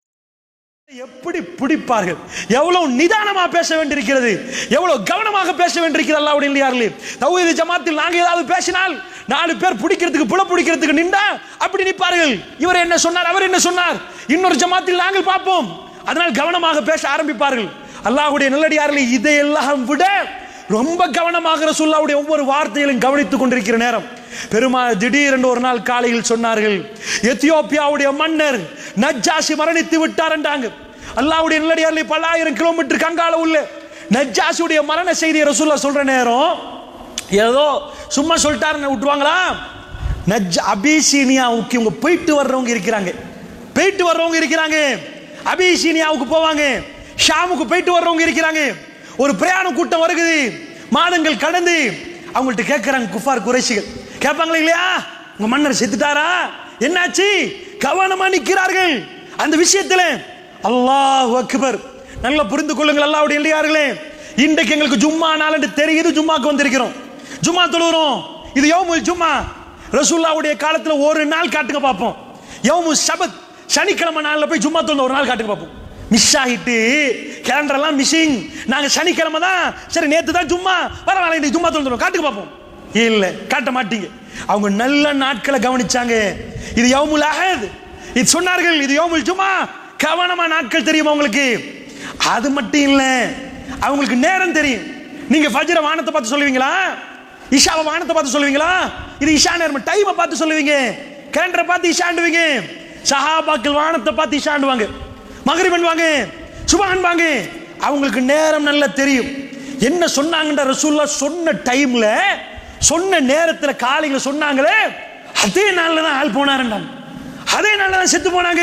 எப்படி பிடிப்பார்கள், எவ்வளவு நிதானமா பேச வேண்டியிருக்கிறது, எவ்வளவு கவனமாக பேச வேண்டியிருக்கிறது. அல்லாஹ்வுடைய இல்லையார்களே, தௌஹீத் ஜமாத்தில் நாங்க ஏதாவது பேசினால் நாலு பேர் பிடிக்கிறதுக்கு புல பிடிக்கிறதுக்கு நின்றா அப்படி நிற்பார்கள். இவர் என்ன சொன்னார், அவர் என்ன சொன்னார், இன்னொரு ஜமாத்தில் நாங்கள் பார்ப்போம். அதனால் கவனமாக பேச ஆரம்பிப்பார்கள். அல்லாஹ்வுடைய நல்லடியார்களே, இதையெல்லாம் விட ரொம்ப கவனமாக ரசூலுல்லாஹ்வுடைய ஒவ்வொரு வார்த்தைகளையும் கவனித்துக் கொண்டிருக்கிற நேரம் பெருமா திடீரென்று ஒரு நாள் காலையில் சொன்னார்கள், எத்தியோப்பியாவுடைய மன்னர் நஜ்ஜாஷி மரணித்து விட்டார் என்றாங்க. அல்லாஹ்வுடைய நல்லடியார்களே, பல ஆயிரம் கிலோமீட்டர் கங்கால உள்ள நஜ்ஜாஷியுடைய மரண செய்தியை ரசூலுல்லாஹ் சொல்ற நேரம் ஏதோ சும்மா சொல்லிட்டாருன்னு விட்டுருவாங்களா? நஜ் அபிசீனியாவுக்கு இவங்க போயிட்டு வர்றவங்க இருக்கிறாங்க, போயிட்டு வர்றவங்க இருக்கிறாங்க. அபிசீனியாவுக்கு போவாங்க, ஷாமுக்கு போயிட்டு வர்றவங்க இருக்கிறாங்க. ஒரு பிரயாண கூட்டம் வருகுது, மாதங்கள் கடந்து அவங்கள்ட்ட கேட்கிறாங்க குஃபார் குறைஷிகள் கேட்பாங்களா இல்லையா, உங்க மன்னர் செத்துட்டாரா, என்னாச்சு? கவனமா நிற்கிறார்கள் அந்த விஷயத்துல. அல்லாஹ் அக்பர். நல்லா புரிந்து கொள்ளுங்கள் அல்லாஹ்வுடைய இல்லையார்களே, இன்றைக்கு எங்களுக்கு ஜும்மா நாள் என்று தெரியுது, ஜும்மாக்கு வந்திருக்கிறோம், ஜும்மா தொழுகிறோம். இது யௌமுல் ஜும்மா. ரசூலுல்லாஹ்வுடைய காலத்துல ஒரு நாள் காட்டுங்க பார்ப்போம். யௌமுல் சபத், சனிக்கிழமை நாள்ல போய் ஜும்மா தொழுந்த ஒரு நாள் காட்டுங்க பார்ப்போம். மிஸ் ஆகிட்டு கேலண்டர் எல்லாம் மிஸ்ஸிங், நாங்க சனிக்கிழமை தான், சரி நேத்து தான் ஜும்மா, பரவாயில்ல இன்னைக்கு ஜும்மா தொழுகிறோம், காட்டுங்க பார்ப்போம். இல்ல காட்ட மாட்டீங்க. அவங்க நல்ல நாட்களை கவனிச்சாங்க. இது யௌமுல் அஹத், இது சொன்னார்கள், இது யௌமுல் ஜும்மா. கவனமா நாட்கள் தெரியும் அவங்களுக்கு. அது மட்டும் இல்ல, அவங்களுக்கு நேரம் தெரியும். நீங்க ஃபஜ்ர வானத்தை பார்த்து சொல்லுவீங்களா, இஷாவை வானத்தை பார்த்து சொல்லுவீங்களா? இது இஷா நேரம், டைமை பார்த்து சொல்லுவீங்க, கேலண்டரை பார்த்து இஷாண்டுவீங்க. சஹாபாக்கள் வானத்தை பார்த்து இஷாண்டுவாங்க, மகரிப் பண்ணுவாங்க, சுபஹான்வாங்க. அவங்களுக்கு நேரம் நல்லா தெரியும். என்ன சொன்னாங்கன்ற ரசூலுல்லாஹ் சொன்ன டைம்ல, சொன்ன நேரத்துல காலையில சொன்னாங்களே, அதே நாள்ல தான் ஆள் போனாருண்டாங்க, அதே நாள்ல தான் செத்து போனாங்க.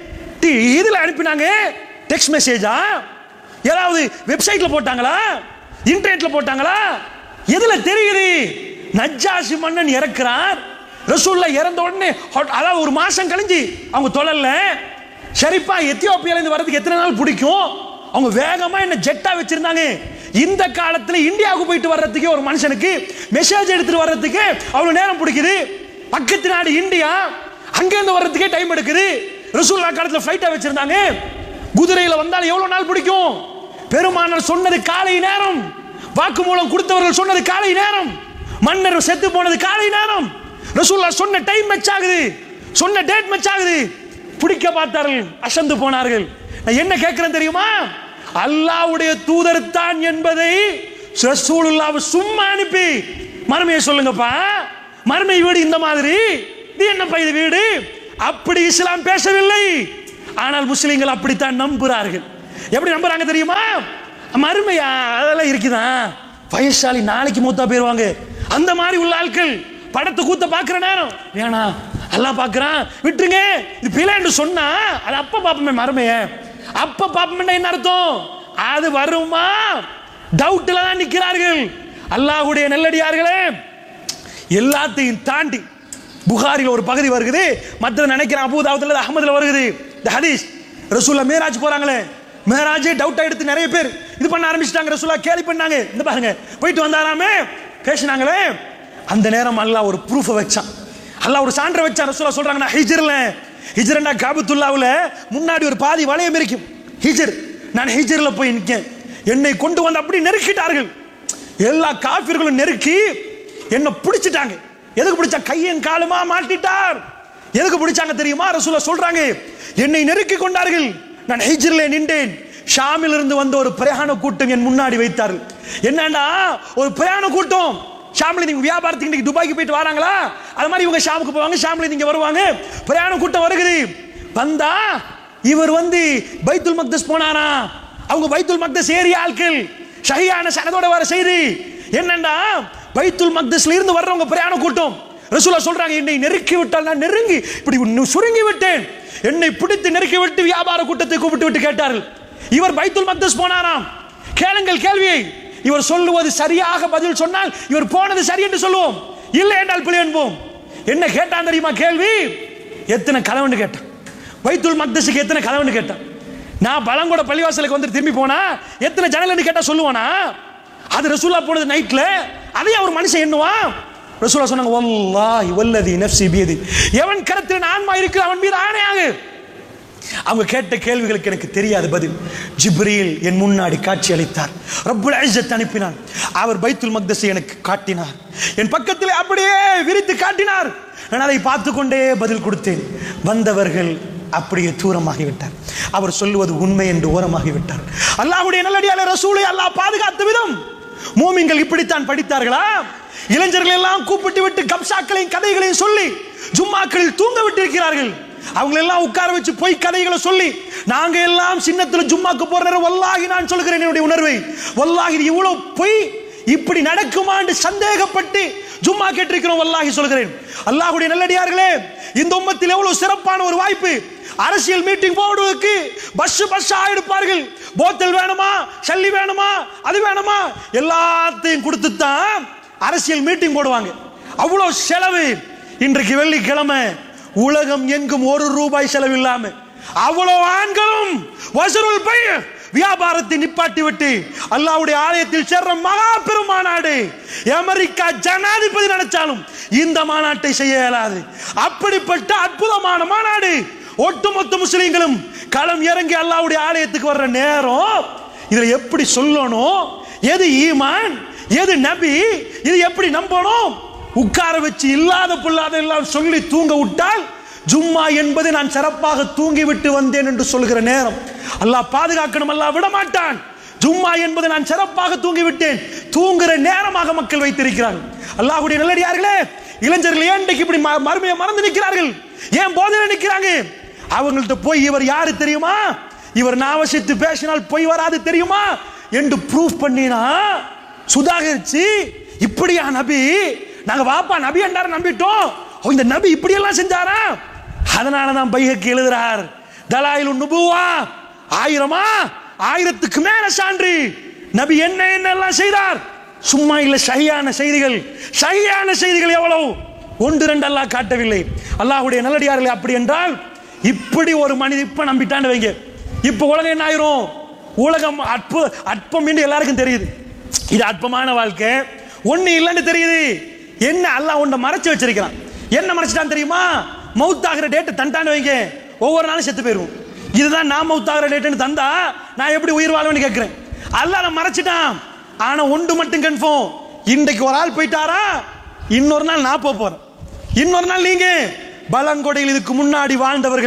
இதுல அனுப்பினாங்க, டெக்ஸ்ட் மெசேஜா, ஏதாவது வெப்சைட்ல போட்டாங்களா, இன்டர்நெட்ல போட்டாங்களா, எதுல தெரியுது? நஜ்ஜாஷி மன்னன் இறக்குறார், ரசூலுல்லாஹ் இறந்த உடனே அதாவது ஒரு மாசம் கழிஞ்சு அவங்க தொழல. ஷரீஃபா எத்தியோப்பியால இருந்து வரதுக்கு எத்தனை நாள் பிடிக்கும்? அவங்க வேகமா என்ன ஜெட்டா வச்சிருந்தாங்க. இந்த காலத்துல இந்தியாவுக்கு போயிட்டு வர்றதுக்கு ஒரு மனுஷனுக்கு மெசேஜ் எடுத்துட்டு வர்றதுக்கு அவ்வளவு நேரம் பிடிக்குது. பக்கத்து நாடு இந்தியா, அங்க இருந்து வர்றதுக்கே டைம் எடுக்குது. ரசூலுல்லாஹ் காலத்துல ஃளைட்டா வச்சிருந்தாங்க. குதிரையில வந்தால் எவ்வளவு நாள் பிடிக்கும்? பெருமானார் சொன்னது காலை நேரம், வாக்குமூலம் கொடுத்தவர்கள் சொன்னது காலை நேரம், மன்னர் செத்து போனது காலை நேரம். ரசூலுல்லாஹ் சொன்ன டைம் மேட்ச் ஆகுது, சொன்ன டேட் மேட்ச் ஆகுது. பிடிக்க பார்த்தார்கள், அசந்து போனார்கள். நான் என்ன கேட்கிறேன் தெரியுமா? அல்லாஹ்வுடைய தூதர் தான் என்பதை ரசூலுல்லாஹ் சும்மா அனுப்பி மறுமையை சொல்லுங்கப்பா, மறுமை வீடு இந்த மாதிரி, இது என்னப்பா இது வீடு, அப்படி இஸ்லாம் பேசவில்லை. ஆனால் முஸ்லிம்கள் அப்படித்தான் நம்புகிறார்கள். எப்படி நம்புறாங்க தெரியுமா? மறுமையா அதெல்லாம் இருக்குதான், வயசாலி நாளைக்கு மூத்தா போயிருவாங்க, அந்த மாதிரி உள்ள ஆட்கள் படத்தை கூத்த பார்க்கிற நேரம் வேணாம், எல்லாம் பார்க்கிறான் விட்டுருங்க, இது பிள்ளைன்னு சொன்னா அது அப்ப பாப்பமே, மறுமைய அப்ப பாப்பமே என்ன அர்த்தம்? அது வருமா டவுட்ல தான் நிற்கிறார்கள். அல்லாஹ்வுடைய நல்லடியார்களே, எல்லாத்தையும் தாண்டி புகாரில் ஒரு பகுதி வருகிறது, மற்ற நினைக்கிறேன் அபூதாவுதுல அஹ்மதுல வருகிறது. இந்த ஹதீஸ் ரசூலுல்லாஹ் மேராஜ் போறாங்களே, மேராஜே டவுட் எடுத்து நிறைய பேர் இது பண்ண ஆரம்பிச்சிட்டாங்க. ரசூலுல்லாஹ் கேலி பண்ணாங்க, இந்த பாருங்க போயிட்டு வந்தாராமே பேசினாங்களே, அந்த நேரம் அல்லாஹ் ஒரு ப்ரூஃபை வச்சான், அல்லாஹ் ஒரு சான்றை வச்சான். ரசூலுல்லாஹ் சொல்றாங்க, நான் ஹிஜ்ர்ல, ஹிஜ்ர்னா காபத்துல்லாவுல முன்னாடி ஒரு பாதி வளையம் இருக்கும் ஹிஜ்ர், நான் ஹிஜ்ர்ல போய் நிற்கேன், என்னை கொண்டு வந்து அப்படி நெருக்கிட்டார்கள், எல்லா காஃபிர்களும் நெருக்கி என்ன பிடிச்சிட்டாங்க. எதுக்கு பிடிச்சா? கையன் காலுமா மாட்டிட்டார். எதுக்கு பிடிச்சாங்க தெரியுமா? ரசூலுல்லாஹ் சொல்றாங்க, என்னை நெருக்கி கொண்டார்கள், நான் ஹிஜ்ரிலே நின்றேன், ஷாமில் இருந்து வந்த ஒரு பிரயாண கூட்டம் என் முன்னாடி வைத்தார்கள். என்னன்னா ஒரு பிரயாண கூட்டம், ஷாமில் நீங்க வியாபாரத்துக்கு துபாய்க்கு போயிட்டு வராங்களா, அது மாதிரி இவங்க ஷாமுக்கு போவாங்க, ஷாமில் நீங்க வருவாங்க, பிரயாண கூட்டம் வருகிறது. வந்தா இவர் வந்து பைத்துல் மக்தஸ் போனாரா, அவங்க பைத்துல் மக்தஸ் ஏரிய ஆட்கள், ஷஹீஹான சனதோட வர செய்தி என்னன்னா பைத்துல் மக்தஸ்ல இருந்து வர்றவங்க பிரயாண கூட்டம். ரசூலுல்லாஹ் சொல்றாங்க, என்னை நெருக்கி விட்டால் நான் நெருங்கி இப்படி சுருங்கி விட்டேன், என்னை பிடித்து நெருக்கி விட்டு வியாபார கூட்டத்தை கூப்பிட்டு விட்டு கேட்டார்கள், இவர் பைத்துல் மக்தஸ் போனாராம், கேளுங்கள் கேள்வியை, இவர் சொல்லுவது சரியாக பதில் சொன்னால் இவர் போனது சரி என்று சொல்லுவோம், இல்லை என்றால் பிழை என்போம். என்ன கேட்டான் தெரியுமா கேள்வி? எத்தனை கலவன்னு கேட்டான், பைத்துல் மக்தஸுக்கு எத்தனை கலவன்னு கேட்டான். நான் பழங்கோட பள்ளிவாசலுக்கு வந்து திரும்பி போனா எத்தனை ஜன்னல்னு கேட்டா சொல்லுவானா? அது ரசூலுல்லாஹ் போனது நைட்ல, அதையும் அவர் மனுஷன் எண்ணுவான். ரசூலுல்லாஹ் சொன்னாங்க, வல்லாஹி வல்லதி நஃப்ஸி பியதி, எவன் கரத்தில் ஆன்மா இருக்கு அவன் மீது ஆணையாக. அவங்க கேட்ட கேள்விகளுக்கு எனக்கு தெரியாது பதில். ஜிப்ரீல் என் முன்னாடி காட்சி அளித்தார், ரப்புல் இஸ்ஸத் அனுப்பினார், அவர் பைத்துல் மக்தஸை எனக்கு காட்டினார், என் பக்கத்தில் அப்படியே விரித்து காட்டினார், நான் அதை பார்த்து கொண்டே பதில் கொடுத்தேன். வந்தவர்கள் அப்படியே தூரமாகிவிட்டார், அவர் சொல்லுவது உண்மை என்று ஓரமாகிவிட்டார். அல்லாஹ்வுடைய நல்லடியாலே ரசூலை அல்லாஹ் பாதுகாத்த விதம் மூமின்கள் இப்படித்தான் படித்தார்களா? இளைஞர்கள் எல்லாம் கூப்பிட்டு விட்டு கப்சாக்களையும் கதைகளையும் சொல்லி ஜும்மாக்களில் தூங்க விட்டு இருக்கிறார்கள். அவங்க எல்லாம் உட்கார வச்சு போய் கதைகளை சொல்லி, நாங்க எல்லாம் சின்னத்துல ஜும்மாக்கு போற நேரம் வல்லாஹி நான் சொல்கிறேன் என்னுடைய உணர்வை, வல்லாஹி இவ்வளவு பொய் இப்படி நடக்குமா என்று சந்தேகப்பட்டு ஜும்மா கேட்டிருக்கிறோம். வல்லாஹி சொல்கிறேன், அல்லாஹ்வுடைய நல்லடியார்களே, இந்த உம்மத்தில் எவ்வளவு சிறப்பான ஒரு வாய்ப்பு. அரசியல் மீட்டிங் போடுவதற்கு பஸ் பஸ்ஸா எடுப்பார்கள், போத்தல் வேணுமா, சல்லி வேணுமா, அது வேணுமா, எல்லாத்தையும் கொடுத்து தான் அரசியல் மீட்டிங் போடுவாங்க. அவ்வளவு செலவு. இன்றைக்கு வெள்ளிக்கிழமை உலகம் எங்கும் ஒரு ரூபாய் செலவு இல்லாம அவ்வளவு ஆண்களும் வசூல் பை வியாபாரத்தை நிப்பாட்டி விட்டு அல்லாஹ்வுடைய ஆலயத்தில் சேர்ற மகா பெரும் மாநாடு அமெரிக்கா ஜனாதிபதி நினைச்சாலும் இந்த மாநாட்டை செய்ய இயலாது. அப்படிப்பட்ட அற்புதமான மாநாடு. ஒட்டுமொத்த முஸ்லிம்களும் களம் இறங்கி அல்லாஹ்வுடைய ஆலயத்துக்கு வர்ற நேரம் இதுல எப்படி சொல்லணும், எது ஈமான், எது நபி, இது எப்படி நம்பணும், உட்கார வச்சு இல்லாத புல்லாத எல்லாம் சொல்லி தூங்க விட்டால் ஜும்மா என்பது நான் சிறப்பாக தூங்கி விட்டு வந்தேன் என்று சொல்கிற நேரம். அல்லாஹ் பாதுகாக்கணும், அல்லாஹ் விட மாட்டான். ஜும்மா என்பது நான் சிறப்பாக தூங்கி விட்டேன் தூங்குற நேரமாக மக்கள் வைத்திருக்கிறார்கள். அல்லாஹ்வுடைய நல்லடியார்களே, இளைஞர்கள் ஏன் இப்படி மறுமையை மறந்து நிற்கிறார்கள், ஏன் போதையில நிற்கிறாங்க? அவங்கள்ட்ட போய் இவர் யாரு தெரியுமா, இவர் நாவசித்து பேசினால் பொய் வராது தெரியுமா என்று ப்ரூஃப் பண்ணினா சுதாகரிச்சு, இப்படியா நபி, நாங்க வாப்பா நபி என்றாரு நம்பிட்டோம், இந்த நபி இப்படி எல்லாம் செஞ்சாரா? அதனால தான் பைஹக்கி எழுதுறார், தலாயிலுன் நுபுவா, ஆயிரமா ஆயிரத்துக்கு மேல சான்று நபி என்ன என்னெல்லாம் செய்தார். சும்மா இல்ல, ஷஹீஹான செய்திகள், ஷஹீஹான செய்திகள் எவ்வளவு, ஒன்று ரெண்டு அல்லாஹ் காட்டவில்லை. அல்லாஹ்வுடைய நல்லடியார்களே, அப்படி என்றால் இப்படி ஒரு மனித இப்ப நம்பிட்டான்னு வைங்க, இப்ப உலகம் என்ன ஆயிரும்? உலகம் அற்ப அற்பம் என்று எல்லாருக்கும் தெரியுது. இது அற்பமான வாழ்க்கை, ஒண்ணு இல்லைன்னு தெரியுது. என்ன அல்லாஹ் ஒன்றை மறைச்சு வச்சிருக்கிறான். என்ன மறைச்சிட்டான் தெரியுமா? மௌத்தாகிற டேட்டு தண்டான்னு வைங்க, ஒவ்வொரு நாளும் செத்து போயிடும். இதுதான் நான் மௌத்தாகிற டேட்டுன்னு தந்தா நான் எப்படி உயிர் வாழுவேன்னு கேட்கிறேன். அல்லாஹ் மறைச்சிட்டான். ஆனா ஒன்று மட்டும் கன்ஃபார்ம், இன்றைக்கு ஒரு ஆள் போயிட்டாரா, இன்னொரு நாள் நான் போக போறேன், இன்னொரு நாள் நீங்க. பலங்கொடையில் இதுக்கு முன்னாடி வாழ்ந்தவர்கள்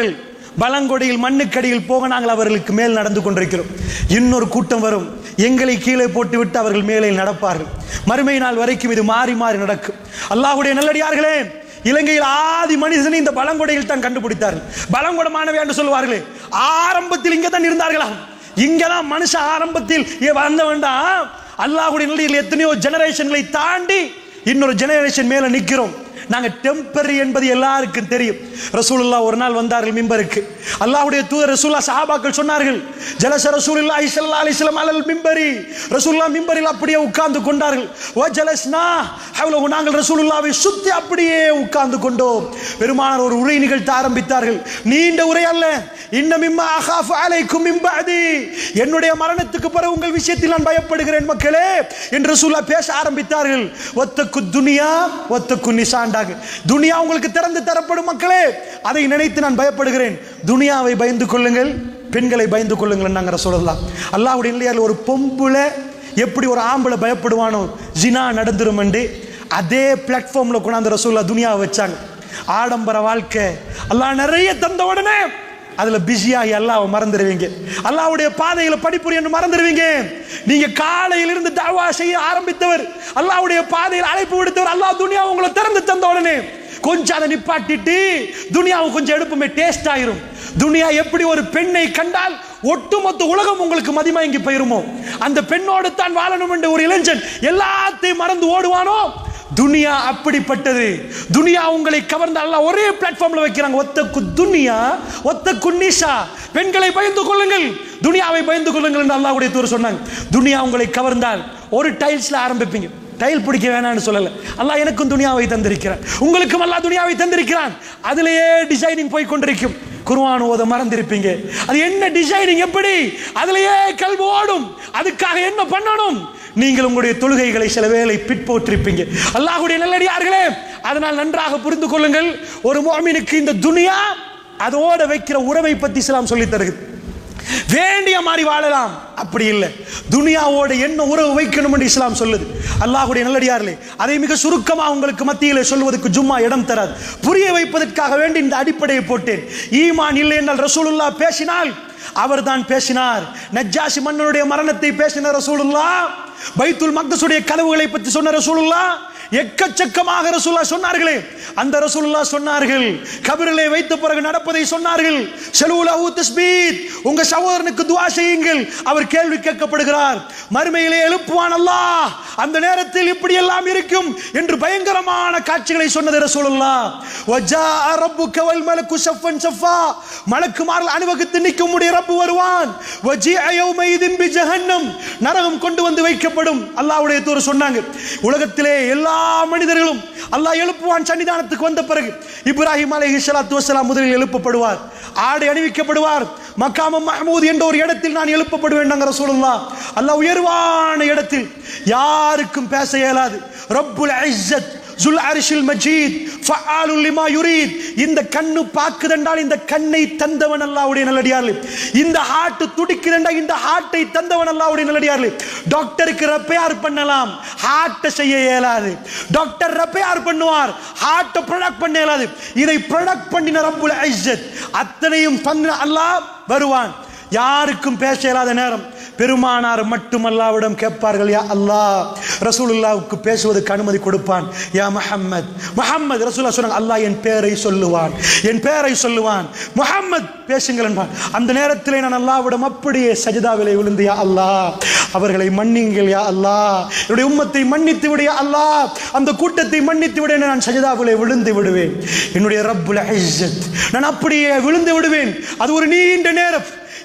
பலங்கொடையில் மண்ணுக்கடியில் போக நாங்கள் அவர்களுக்கு மேல் நடந்து கொண்டிருக்கிறோம். இன்னொரு கூட்டம் வரும், எங்களை கீழே போட்டுவிட்டு அவர்கள் மேலே நடப்பார்கள். மறுமை நாள் வரைக்கும் இது மாறி மாறி நடக்கும். அல்லாஹ்வுடைய நல்லடியார்களே, இலங்கையில் ஆதி மனிதனை இந்த பலங்கொடையில் தான் கண்டுபிடித்தார்கள். பலங்கொடமானவை என்று சொல்லுவார்களே, ஆரம்பத்தில் இங்கே தான் இருந்தார்களாம். இங்கதான் மனுஷ ஆரம்பத்தில் வந்த வேண்டாம். அல்லாஹ்வுடைய நல்லடியார்கள் எத்தனையோ ஜெனரேஷன்களை தாண்டி இன்னொரு ஜெனரேஷன் மேல நிற்கிறோம். நாங்கள் டெம்பரரி என்பது எல்லாருக்கும் தெரியும். ரசூலுல்லாஹ் ஒரு நாள் வந்தார்கள் மிம்பருக்கு. அல்லாஹ்வுடைய தூதர் ரசூலுல்லாஹ் சஹாபாக்கள் சொன்னார்கள், ஜலஸ ரசூலுல்லாஹி ஸல்லல்லாஹு அலைஹி வஸல்லம் அலல் மிம்பரி. ரசூலுல்லாஹ் மிம்பரில் அப்படியே உட்கார்ந்து கொண்டார்கள். வ ஜலஸ்னா ஹவ்லஹு, நாங்கள் ரசூலுல்லாஹ்வை சுத்தி அப்படியே உட்கார்ந்து கொண்டோம். பெருமானார் ஒரு உரை நிகழ்த்த ஆரம்பித்தார்கள். நீண்ட உரை அல்ல. இன்ன மிம்மா அகாஃபு அலைக்கும் மின் பஅதி, என்னுடைய மரணத்துக்கு பிறகு உங்கள் விஷயத்தில் நான் பயப்படுகிறேன் மக்களே என்று ரசூலுல்லாஹ் பேச ஆரம்பித்தார்கள். வத்தகு துனியா வத்தகு நிசாண்டா, துனியா உங்களுக்கு திறந்து தரப்படும் மக்களே, அதை நினைத்து நான் பயப்படுகிறேன். துனியாவை பயந்து கொள்ளுங்கள், பெண்களை பயந்து கொள்ளுங்கள் நாங்கள் ரசூலுல்லாஹ். அல்லாஹ்வுடைய இல்லையால் ஒரு பொம்புளை எப்படி ஒரு ஆம்பளை பயப்படுவானோ ஜினா நடந்துரும் என்று, அதே பிளாட்ஃபார்ம்ல கொண்டாந்து ரசூலுல்லாஹ் துனியாவை வச்சாங்க. ஆடம்பர வாழ்க்கை அல்லாஹ் நிறைய தந்த உடனே அதுல பிஸியாகி அல்லாஹ்வை மறந்துடுவீங்க. அல்லாஹ்வுடைய பாதையில படிப்புரிய மறந்துடுவீங்க. நீங்க காலையில இருந்து தஅவா செய்ய ஆரம்பித்தவர், அல்லாஹ்வுடைய பாதையில் அழைப்பு விடுத்தவர், அல்லாஹ் துனியா உங்களை திறந்து தந்த உடனே கொஞ்சம் அதை நிப்பாட்டிட்டு துனியாவை கொஞ்சம் எடுப்புமே டேஸ்ட் ஆயிரும். துனியா எப்படி ஒரு பெண்ணை கண்டால் ஒட்டுமொத்த உலகம் உங்களுக்கு மதிமயங்கி போயிருமோ, அந்த பெண்ணோடு தான் வாழணும் என்ற ஒரு இளைஞன் எல்லாத்தையும் மறந்து ஓடுவானோ, துனியா அப்படிப்பட்டது. துனியா உங்களை கவர்ந்த அல்லாஹ் ஒரே பிளாட்ஃபார்ம்ல வைக்கிறாங்க. ஒத்தக்கு துனியா ஒத்தக்கு நிசா, பெண்களை பயந்து கொள்ளுங்கள், துனியாவை பயந்து கொள்ளுங்கள் என்று அல்லாஹ்வுடைய தூதர் சொன்னாங்க. துனியா உங்களை கவர்ந்தால் ஒரு டைல்ஸ்ல ஆரம்பிப்பீங்க. டைல் பிடிக்க வேணாம்னு சொல்லல, அல்லாஹ் எனக்கும் துனியாவை தந்திருக்கிறான், உங்களுக்கும் அல்லாஹ் துனியாவை தந்திருக்கிறான். அதிலேயே டிசைனிங் போய் கொண்டிருக்கும். குர்ஆன் ஓத மறந்திருப்பீங்க. அது என்ன டிசைனிங், எப்படி அதிலேயே கல்வி ஓடும். அதுக்காக என்ன பண்ணணும், நீங்கள் உங்களுடைய தொழுகைகளை சில வேளை பிற்போற்றிருப்பீங்க. அல்லாஹ்வுடைய நல்லடியார்களே, அதனால் நன்றாக புரிந்து கொள்ளுங்கள், ஒரு முஃமினுக்கு இந்த துனியா அதோட வைக்கிற உறவை பத்தி இஸ்லாம் சொல்லி தருகிறது. வேண்டிய மாதிரி வாழலாம், அப்படி இல்லை, துனியாவோட என்ன உறவு வைக்கணும் என்று இஸ்லாம் சொல்லுது. அல்லாஹ்வுடைய நல்லடியார்களே, அதை மிக சுருக்கமாக உங்களுக்கு மத்தியிலே சொல்வதற்கு ஜும்மா இடம் தராது. புரிய வைப்பதற்காக வேண்டி இந்த அடிப்படையை போட்டேன். ஈமான் இல்லை என்றால் ரசூலுல்லாஹ் பேசினால் அவர் தான் பேசினார். நஜ்ஜாஷி மன்னனுடைய மரணத்தை பேசின ரசூலுல்லாஹ், பைத்துல் மக்தஸுடைய கனவுகளை பற்றி சொன்ன ரசூலுல்லாஹ், எக்கச்சக்கமாக ரசூலுல்லாஹ் சொன்னார்களே, அந்த ரசூலுல்லாஹ் சொன்னார்கள். கபரிலே வைத்த பிறகு நடப்பதை சொன்னார்கள். ஸலூலஹு தஸ்பீத், உங்க சகோதரனுக்கு துஆ செய்யுங்கள், அவர் கேள்வி கேட்கப்படுகிறார், மறுமையிலே எழுப்புவான் அல்லாஹ், அந்த நேரத்தில் இப்படி எல்லாம் இருக்கும் என்று பயங்கரமான காட்சிகளை சொன்னது ரசூலுல்லாஹ். வஜாஅ ரப்புக வல் மலக்கு ஸஃபன் ஸஃபா, மலக்குமார்கள் அணிவகுத்து நிற்கும் உடைய ரப்பு வருவான். வஜீஅ யௌமைதின் பி ஜஹன்னம், நரகம் கொண்டு வந்து வைக்கப்படும். அல்லாஹ்வுடைய தூதர் சொன்னாங்க, உலகத்திலே எல்லா மனிதர்களும் அல்லாஹ் எழுப்புவான் சன்னிதானத்துக்கு வந்த பிறகு. இப்ராஹிம் அலைஹிஸ்ஸலாத்து வஸ்ஸலாம் முதலில் எழுப்பப்படுவார், ஆடை அணிவிக்கப்படுவார். மக்காம மஹ்மூத் என்ற ஒரு இடத்தில் நான் எழுப்பப்படுவேன் நாங்க ரசூலுல்லாஹ். அல்லாஹ் உயர்வான இடத்தில், யாருக்கும் பேச இயலாது. ரப்புல் இஸ்ஸத் ஜுல் அர்ஷில் மஜீத் ஃபஆலுல் லிமா யுரீத், இந்த கண்ணு பாக்குதென்றால் இந்த கண்ணை தந்தவன் அல்லாஹ்வுடைய நல்லடியார்களே. இந்த ஹார்ட் துடிக்குதென்றால் இந்த ஹார்ட்டை தந்தவன் அல்லாஹ்வுடைய நல்லடியார்களே. டாக்டருக்கு ரிப்பேர் பண்ணலாம், ஹார்ட் செய்ய இயலாது. டாக்டர் ரிப்பேர் பண்ணுவார், ஹார்ட் ப்ரொடக்ட் பண்ண இயலாது. இதை ப்ரொடக்ட் பண்ணின ரப்புல் இஸ்ஸத் அத்தனையும் பண்ண அல்லாஹ் வருவான். யாருக்கும் பேச இயலாத நேரம் பெருமானார் மட்டும் அல்லாஹ்விடம் கேட்பார்கள், யா அல்லாஹ், ரசூலுல்லாஹ்வுக்கு பேசுவதற்கு அனுமதி கொடுப்பான். யா முஹம்மத், முஹம்மத், ரசூலுல்லாஹ் சொன்னாங்க, அல்லாஹ் என் பேரை சொல்லுவான், என் பேரை சொல்லுவான், முஹம்மத் பேசுங்கள் என்பான். அந்த நேரத்தில் நான் அல்லாஹ்விடம் அப்படியே சஜிதாவிலே விழுந்து, யா அல்லாஹ், அவர்களை மன்னிங்கள் யா அல்லாஹ், என்னுடைய உம்மத்தை மன்னித்து விடு யா அல்லாஹ், அந்த கூட்டத்தை மன்னித்து விடு, நான் சஜிதாவிலே விழுந்து விடுவேன். என்னுடைய ரப்புல் இஸ்ஸத், நான் அப்படியே விழுந்து விடுவேன். அது ஒரு நீண்ட நேரம்.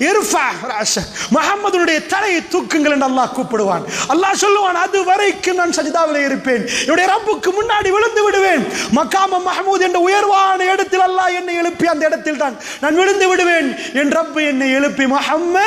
முஹம்மதுடைய தலையை தூக்குங்கள் என்று அல்லாஹ் கூப்பிடுவான். அல்லாஹ் சொல்லுவான், அது வரைக்கும் நான் சஜிதாவிலே இருப்பேன், என்னுடைய ரப்புக்கு முன்னாடி விழுந்து விடுவேன். மகாம மஹ்மூத் என்ற உயர்வான இடத்தில் அல்லாஹ் என்னை எழுப்பி அந்த இடத்தில் தான் நான் விழுந்து விடுவேன். என் ரப்பு என்னை எழுப்பி, முஹம்மத்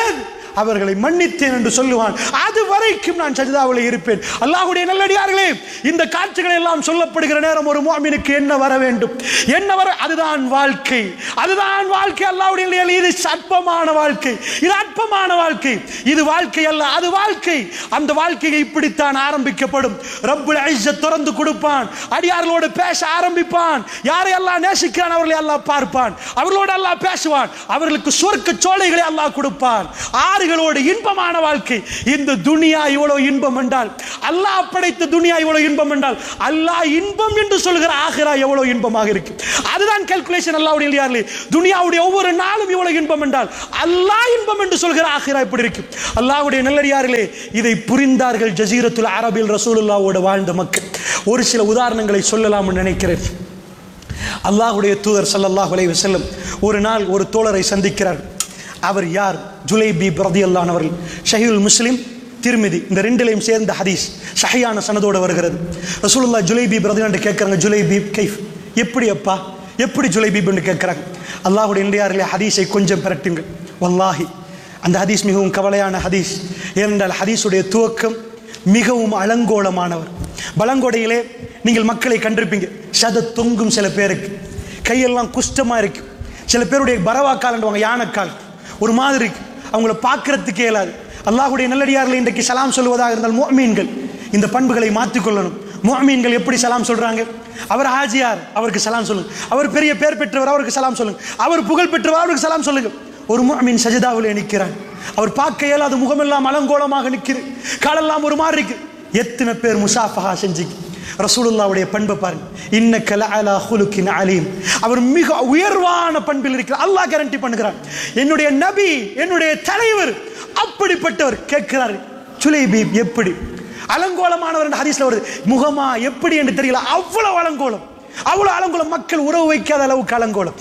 அவர்களை மன்னித்தேன் என்று சொல்லுவான். அது வரைக்கும் நான் சஜிதாவில் இருப்பேன். அல்லாஹ்வுடைய நல்லடியார்களே, இந்த காட்சிகள் எல்லாம் சொல்லப்படுகிற நேரம் ஒரு முஃமினுக்கு என்ன வர வேண்டும், என்ன வர, அதுதான் வாழ்க்கை, அதுதான் வாழ்க்கை. அல்லாஹ்வுடைய இது அற்பமான வாழ்க்கை, இது அற்பமான வாழ்க்கை, இது வாழ்க்கை அல்ல, அது வாழ்க்கை. அந்த வாழ்க்கையை இப்படித்தான் ஆரம்பிக்கப்படும். ரப்புல் இஸ்ஸத் திறந்து கொடுப்பான், அடியார்களோடு பேச ஆரம்பிப்பான். யாரை அல்லாஹ் நேசிக்கிறான் அவர்களை அல்லாஹ் பார்ப்பான், அவர்களோடு அல்லாஹ் பேசுவான், அவர்களுக்கு சொர்க்க சோலைகளை அல்லாஹ் கொடுப்பான். ஆறுகளோடு இன்பமான வாழ்க்கை. இந்த துனியா இவ்வளவு இன்பம் என்றால், அல்லாஹ் படைத்த துனியா இவ்வளவு இன்பம் என்றால், அல்லாஹ் இன்பம் என்று சொல்கிற ஆகிரா எவ்வளவு இன்பமாக இருக்கு. அதுதான் கால்குலேஷன். அல்லாஹ்வுடைய இல்லையார்களே, துனியாவுடைய ஒவ்வொரு நாளும் இவ்வளவு இன்பம் என்றால், அல்லாஹ் இன்பம் என்று சொல்கிற ஆகிரா எப்படி இருக்கு. அல்லாஹ்வுடைய நல்லடியார்களே, இதை புரிந்தார்கள் ஜஸீரத்துல் அரபில் ரசூலுல்லாஹ்வோடு வாழ்ந்த மக்கள். ஒரு சில உதாரணங்களை சொல்லலாம் நினைக்கிறேன். அல்லாஹ்வுடைய தூதர் ஸல்லல்லாஹு அலைஹி வஸல்லம் ஒரு நாள் ஒரு தோழரை சந்திக்கிறார். அவர் யார்? ஜுலைபீப் ரலியல்லாஹு அன்ஹு அவர்கள். ஸஹீஹுல் முஸ்லிம், திர்மிதி இந்த ரெண்டிலையும் சேர்ந்த ஹதீஸ் ஸஹீஹான சனதோடு வருகிறது. ரசூலுல்லாஹ் ஜுலைபீப் ரலியல்லாஹு அன்ஹு கேட்குறாங்க, ஜுலைபீப் கைஃப், எப்படி அப்பா, எப்படி ஜுலைபீப் என்று கேட்குறாங்க. அல்லாஹ்வுடைய நல்லடியார்களே, ஹதீஸை கொஞ்சம் பிரட்டுங்கள். வல்லாஹி அந்த ஹதீஸ் மிகவும் கவலையான ஹதீஸ். ஏனென்றால் ஹதீஸுடைய துவக்கம் மிகவும் அலங்கோலமானவர். பலங்கொடையிலே நீங்கள் மக்களை கண்டிருப்பீங்க. சத தொங்கும், சில பேருக்கு கையெல்லாம் குஷ்டமாக இருக்கு, சில பேருடைய பரவாக்கால்ன்றவங்க யானைக்கால் ஒரு மாதிரி இருக்கு, அவங்கள பார்க்கறதுக்கே இயலாது. அல்லாஹ்வுடைய நல்லடியார்கள் இன்றைக்கு சலாம் சொல்வதாக இருந்தால் முஃமின்கள் இந்த பண்புகளை மாற்றிக்கொள்ளணும். முஃமின்கள் எப்படி சலாம் சொல்றாங்க? அவர் ஹாஜியார், அவருக்கு சலாம் சொல்லுங்க. அவர் பெரிய பேர் பெற்றவர், அவருக்கு சலாம் சொல்லுங்க. அவர் புகழ் பெற்றவர், அவருக்கு சலாம் சொல்லுங்க. ஒரு முஃமின் சஜிதாவில் நிற்கிறான், அவர் பார்க்க இயலாத, முகமெல்லாம் அலங்கோலமாக நிற்கிறது, காலெல்லாம் ஒரு மாதிரி இருக்கு. எத்தனை பேர் முசாஃபஹா செஞ்சு ரசூலுல்லாஹ்வுடைய பண்பை பாருங்க. இன்னக லஅலா குலுகின் அலீம், அவர் மிக உயர்வான பண்பில் இருக்கிறார். அல்லாஹ் கேரண்டி பண்ணுகிறார், என்னுடைய நபி, என்னுடைய தலைவர் அப்படிப்பட்டவர். கேட்கிறார், ஜுலைபீப் எப்படி அலங்கோலமானவர் என்று ஹதீஸ்ல வருது. முகமா எப்படி என்று தெரியல, அவ்வளவு அலங்கோலம், அவ்வளவு அலங்கோலம், மக்கள் உறவு வைக்காத அளவுக்கு அலங்கோலம்.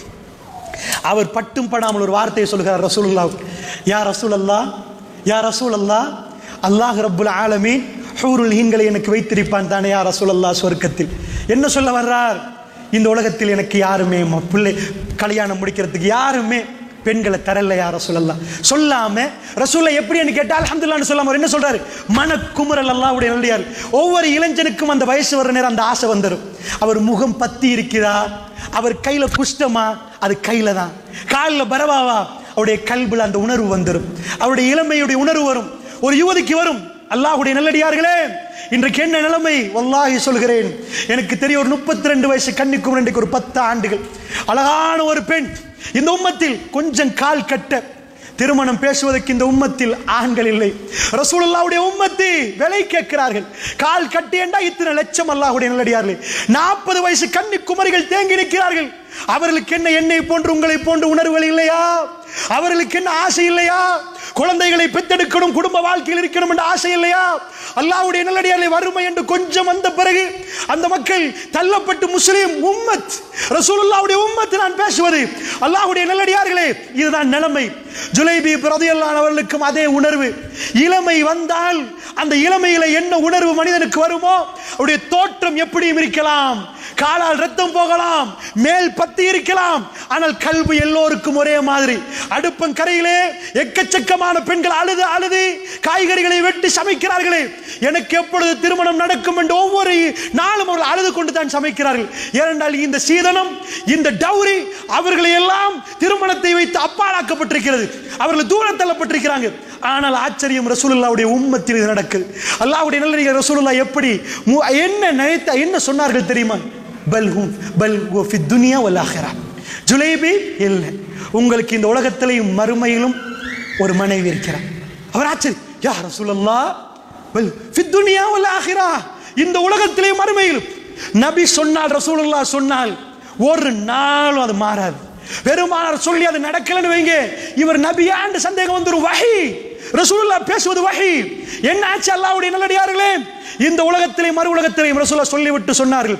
அவர் பட்டும் படாமல் ஒரு வார்த்தையை சொல்கிறார் ரசூலுல்லாஹ், யா ரசூலல்லாஹ், யா ரசூலல்லாஹ், அல்லாஹ் ரப்புல் ஆலமீன் ஹூருல் ஹீன்களை எனக்கு வைத்திருப்பான் தானே யா ரசூலல்லாஹ் சொர்க்கத்தில். என்ன சொல்ல வர்றார்? இந்த உலகத்தில் எனக்கு யாருமே பிள்ளை கல்யாணம் முடிக்கிறதுக்கு யாருமே பெண்களை தரல யா ரசூலல்லாஹ். சொல்லாம ரசூலை எப்படி என்று கேட்டால் அல்ஹம்துலில்லாஹ்னு சொல்லாம அவர் என்ன சொல்றாரு? மனக்குமுறல். அல்லாஹ்வுடைய நல்லடியார், ஒவ்வொரு இளைஞனுக்கும் அந்த வயசு வர நேரம் அந்த ஆசை வந்துடும். அவர் முகம் பத்தி இருக்கிறார், அவர் கையில குஷ்டமா, அது கையில தான், காலில் பரவாவா, அவருடைய கல்புல அந்த உணர்வு வந்துடும், அவருடைய இளமையுடைய உணர்வு வரும், ஒரு யுவதிக்கு வரும். அல்லாஹ்வுடைய நல்லடியார்களே, இன்றைக்கு என்ன நிலைமை? வல்லாஹி சொல்கிறேன், எனக்கு தெரியும், ஒரு முப்பத்தி ரெண்டு வயசு கன்னிக்கும் இன்றைக்கு ஒரு பத்து ஆண்டுகள், அழகான ஒரு பெண் இந்த உம்மத்தில் கொஞ்சம் கால் கட்ட திருமணம் பேசுவதற்கு இந்த உம்மத்தில் ஆண்கள் இல்லை. ரசூலுல்லாஹ்வுடைய உம்மத்தி விலை கேட்கிறார்கள். கால் கட்டி என்றா இத்தனை லட்சம். அல்லாஹ்வுடைய நல்லடியார்களே, நாற்பது வயசு கன்னி குமரிகள் தேங்கி நிற்கிறார்கள். அவர்களுக்கு என்ன என்னை போன்று உங்களை போன்று உணர்வுகள் இல்லையா? அவர்களுக்கு என்ன ஆசை இல்லையா? குழந்தைகளை பெற்றெடுக்கணும், குடும்ப வாழ்க்கையில் இருக்கணும் என்ற ஆசை இல்லையா? அல்லாஹ்வுடைய நல்லடியார்களே, வறுமை என்று கொஞ்சம் வந்த பிறகு அந்த மக்கள் தள்ளப்பட்டு முஸ்லிம் உம்மத், ரசூலுல்லாஹ்வுடைய உம்மத் நான் பேசுவது. அல்லாஹ்வுடைய நல்லடியார்களே, இதுதான் நிலைமை. ஜுலைபீப் ரலியல்லாஹு அன்ஹு அவர்களுக்கும் அதே உணர்வு. இளமை வந்தால் அந்த இளமையில என்ன உணர்வு மனிதனுக்கு வருமோ, அவருடைய தோற்றம் எப்படியும் இருக்கலாம், காலால் ரத்தம் போகலாம், மேல் பத்தி இருக்கலாம், ஆனால் கல்வி எல்லோருக்கும் ஒரே மாதிரி. அடுப்பங்கரையிலே எக்கச்சக்கமான பெண்கள் அழுது அழுது காய்கறிகளை வெட்டி சமைக்கிறார்களே, எனக்கு எப்பொழுது திருமணம் நடக்கும் என்று ஒவ்வொரு நாளும் அவர்கள் அழுது கொண்டு தான் சமைக்கிறார்கள். ஏனென்றால் இந்த சீதனம், இந்த டௌரி அவர்களை எல்லாம் திருமணத்தை வைத்து அப்பாலாக்கப்பட்டிருக்கிறது, அவர்கள் தூரம் தள்ளப்பட்டிருக்கிறாங்க. ஆனால் ஆச்சரியம், ரசூலுல்லாஹ்வுடைய உம்மத்தில் இது நடக்குது. அல்லாஹ்வுடைய நல்லடியார் ரசூலுல்லாஹ் எப்படி என்ன நினைத்த என்ன சொன்னார்கள் தெரியுமா? பல்ஹும் பல் ஃபி துன்யா வல் ஆখিরা. ஜுலைபி இல்லை, உங்களுக்கு இந்த உலகத்திலேயும் மறுமையிலும் ஒரு மனைவி இருக்கிறார். அவர் ஆச்சரியம், யா ரசூலல்லாஹ் பல் ஃபி துன்யா வல் ஆখিরা, இந்த உலகத்திலேயும் மறுமையிலும். நபி சொன்னால், ரசூலுல்லாஹ் சொன்னால் ஒரு நாளும் அது மாறாது. பெருமானார் சொல்லி அது நடக்கலன்னு வைங்க, இவர் நபியாண்டு சந்தேகம் வந்துரும். வஹி, ரசூலுல்லாஹ் பேசுவது வஹி. என்ன ஆச்சு அல்லாஹ்வுடைய நல்லடியார்களே? இந்த உலகத்திலேயும் மறு உலகத்திலேயும் ரசூலுல்லாஹ் சொல்லிவிட்டு சொன்னார்கள்.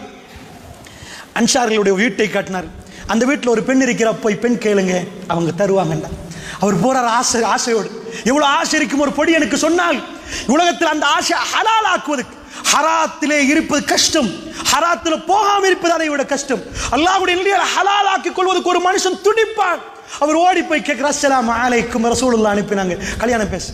அன்சார்களுடைய வீட்டை காட்டினார். அந்த வீட்டில் ஒரு பெண் இருக்கிற, போய் பெண் கேளுங்க, அவங்க தருவாங்கண்டா. அவர் போறார் ஆசை, ஆசையோடு. எவ்வளவு ஆசை இருக்கும் ஒரு பொடி எனக்கு சொன்னால். உலகத்தில் அந்த ஆசை ஹலால் ஆக்குவதற்கு, ஹராத்திலே இருப்பது கஷ்டம், ஹராத்தில் போகாமல் இருப்பது அதை விட கஷ்டம். அல்லாஹ்வுடைய நிலையை ஹலால் ஆக்கிக் கொள்வதற்கு ஒரு மனுஷன் துடிப்பான். அவர் ஓடி போய் கேட்கிறார், அஸ்ஸலாமு அலைக்கும், ரசூலுல்லாஹ் அனுப்பினாங்க, கல்யாணம் பேசு.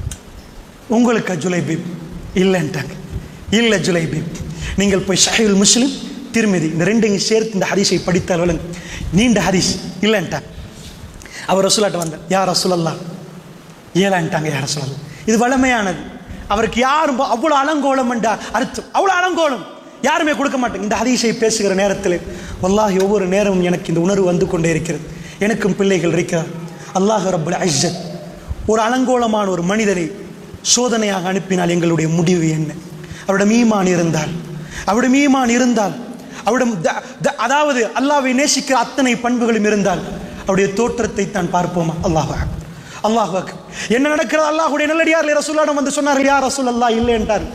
உங்களுக்கு ஜுலைபீப் இல்லைன்ட்டாங்க. இல்லை ஜுலைபீப், நீங்கள் போய் ஸஹீஹுல் முஸ்லிம், திருமிதி இந்த ரெண்டையும் சேர்த்து இந்த ஹதீஸை படித்தால் வழங்கு, நீண்ட ஹதீஸ் இல்லைன்ட்டாங்க. அவர் ரசூலாட்ட வந்தார், யா ரசூலல்லாஹ் ஏலான்ட்டாங்க. யா ரசூலல்லாஹ், இது வளமையானது. அவருக்கு யாரும் அவ்வளோ அலங்கோலம் என்றா அர்த்தம், அவ்வளோ அலங்கோலம் யாருமே கொடுக்க மாட்டாங்க. இந்த ஹதீஸை பேசுகிற நேரத்தில் வல்லாஹி ஒவ்வொரு நேரமும் எனக்கு இந்த உணர்வு வந்து கொண்டே இருக்கிறது. எனக்கும் பிள்ளைகள் இருக்கிறார். அல்லாஹ் ரப்புல் இஸ்ஸத் ஒரு அலங்கோலமான ஒரு மனிதனை சோதனையாக அனுப்பினால் எங்களுடைய முடிவு என்ன? அவருடைய ஈமான் இருந்தால், அவருடைய ஈமான் இருந்தால், அவருடைய அதாவது அல்லாஹ்வை நேசிக்கிற அத்தனை பண்புகளும் இருந்தால் அவருடைய தோற்றத்தை தான் பார்ப்போமா? அல்லாஹ் அல்லாஹ் என்ன நடக்கிறது? அல்லாஹ்வுடைய நல்லடியார்கள் ரசூலுல்லாஹ் வந்து சொன்னார்கள், யா ரசூலல்லாஹ் இல்லை என்றார்.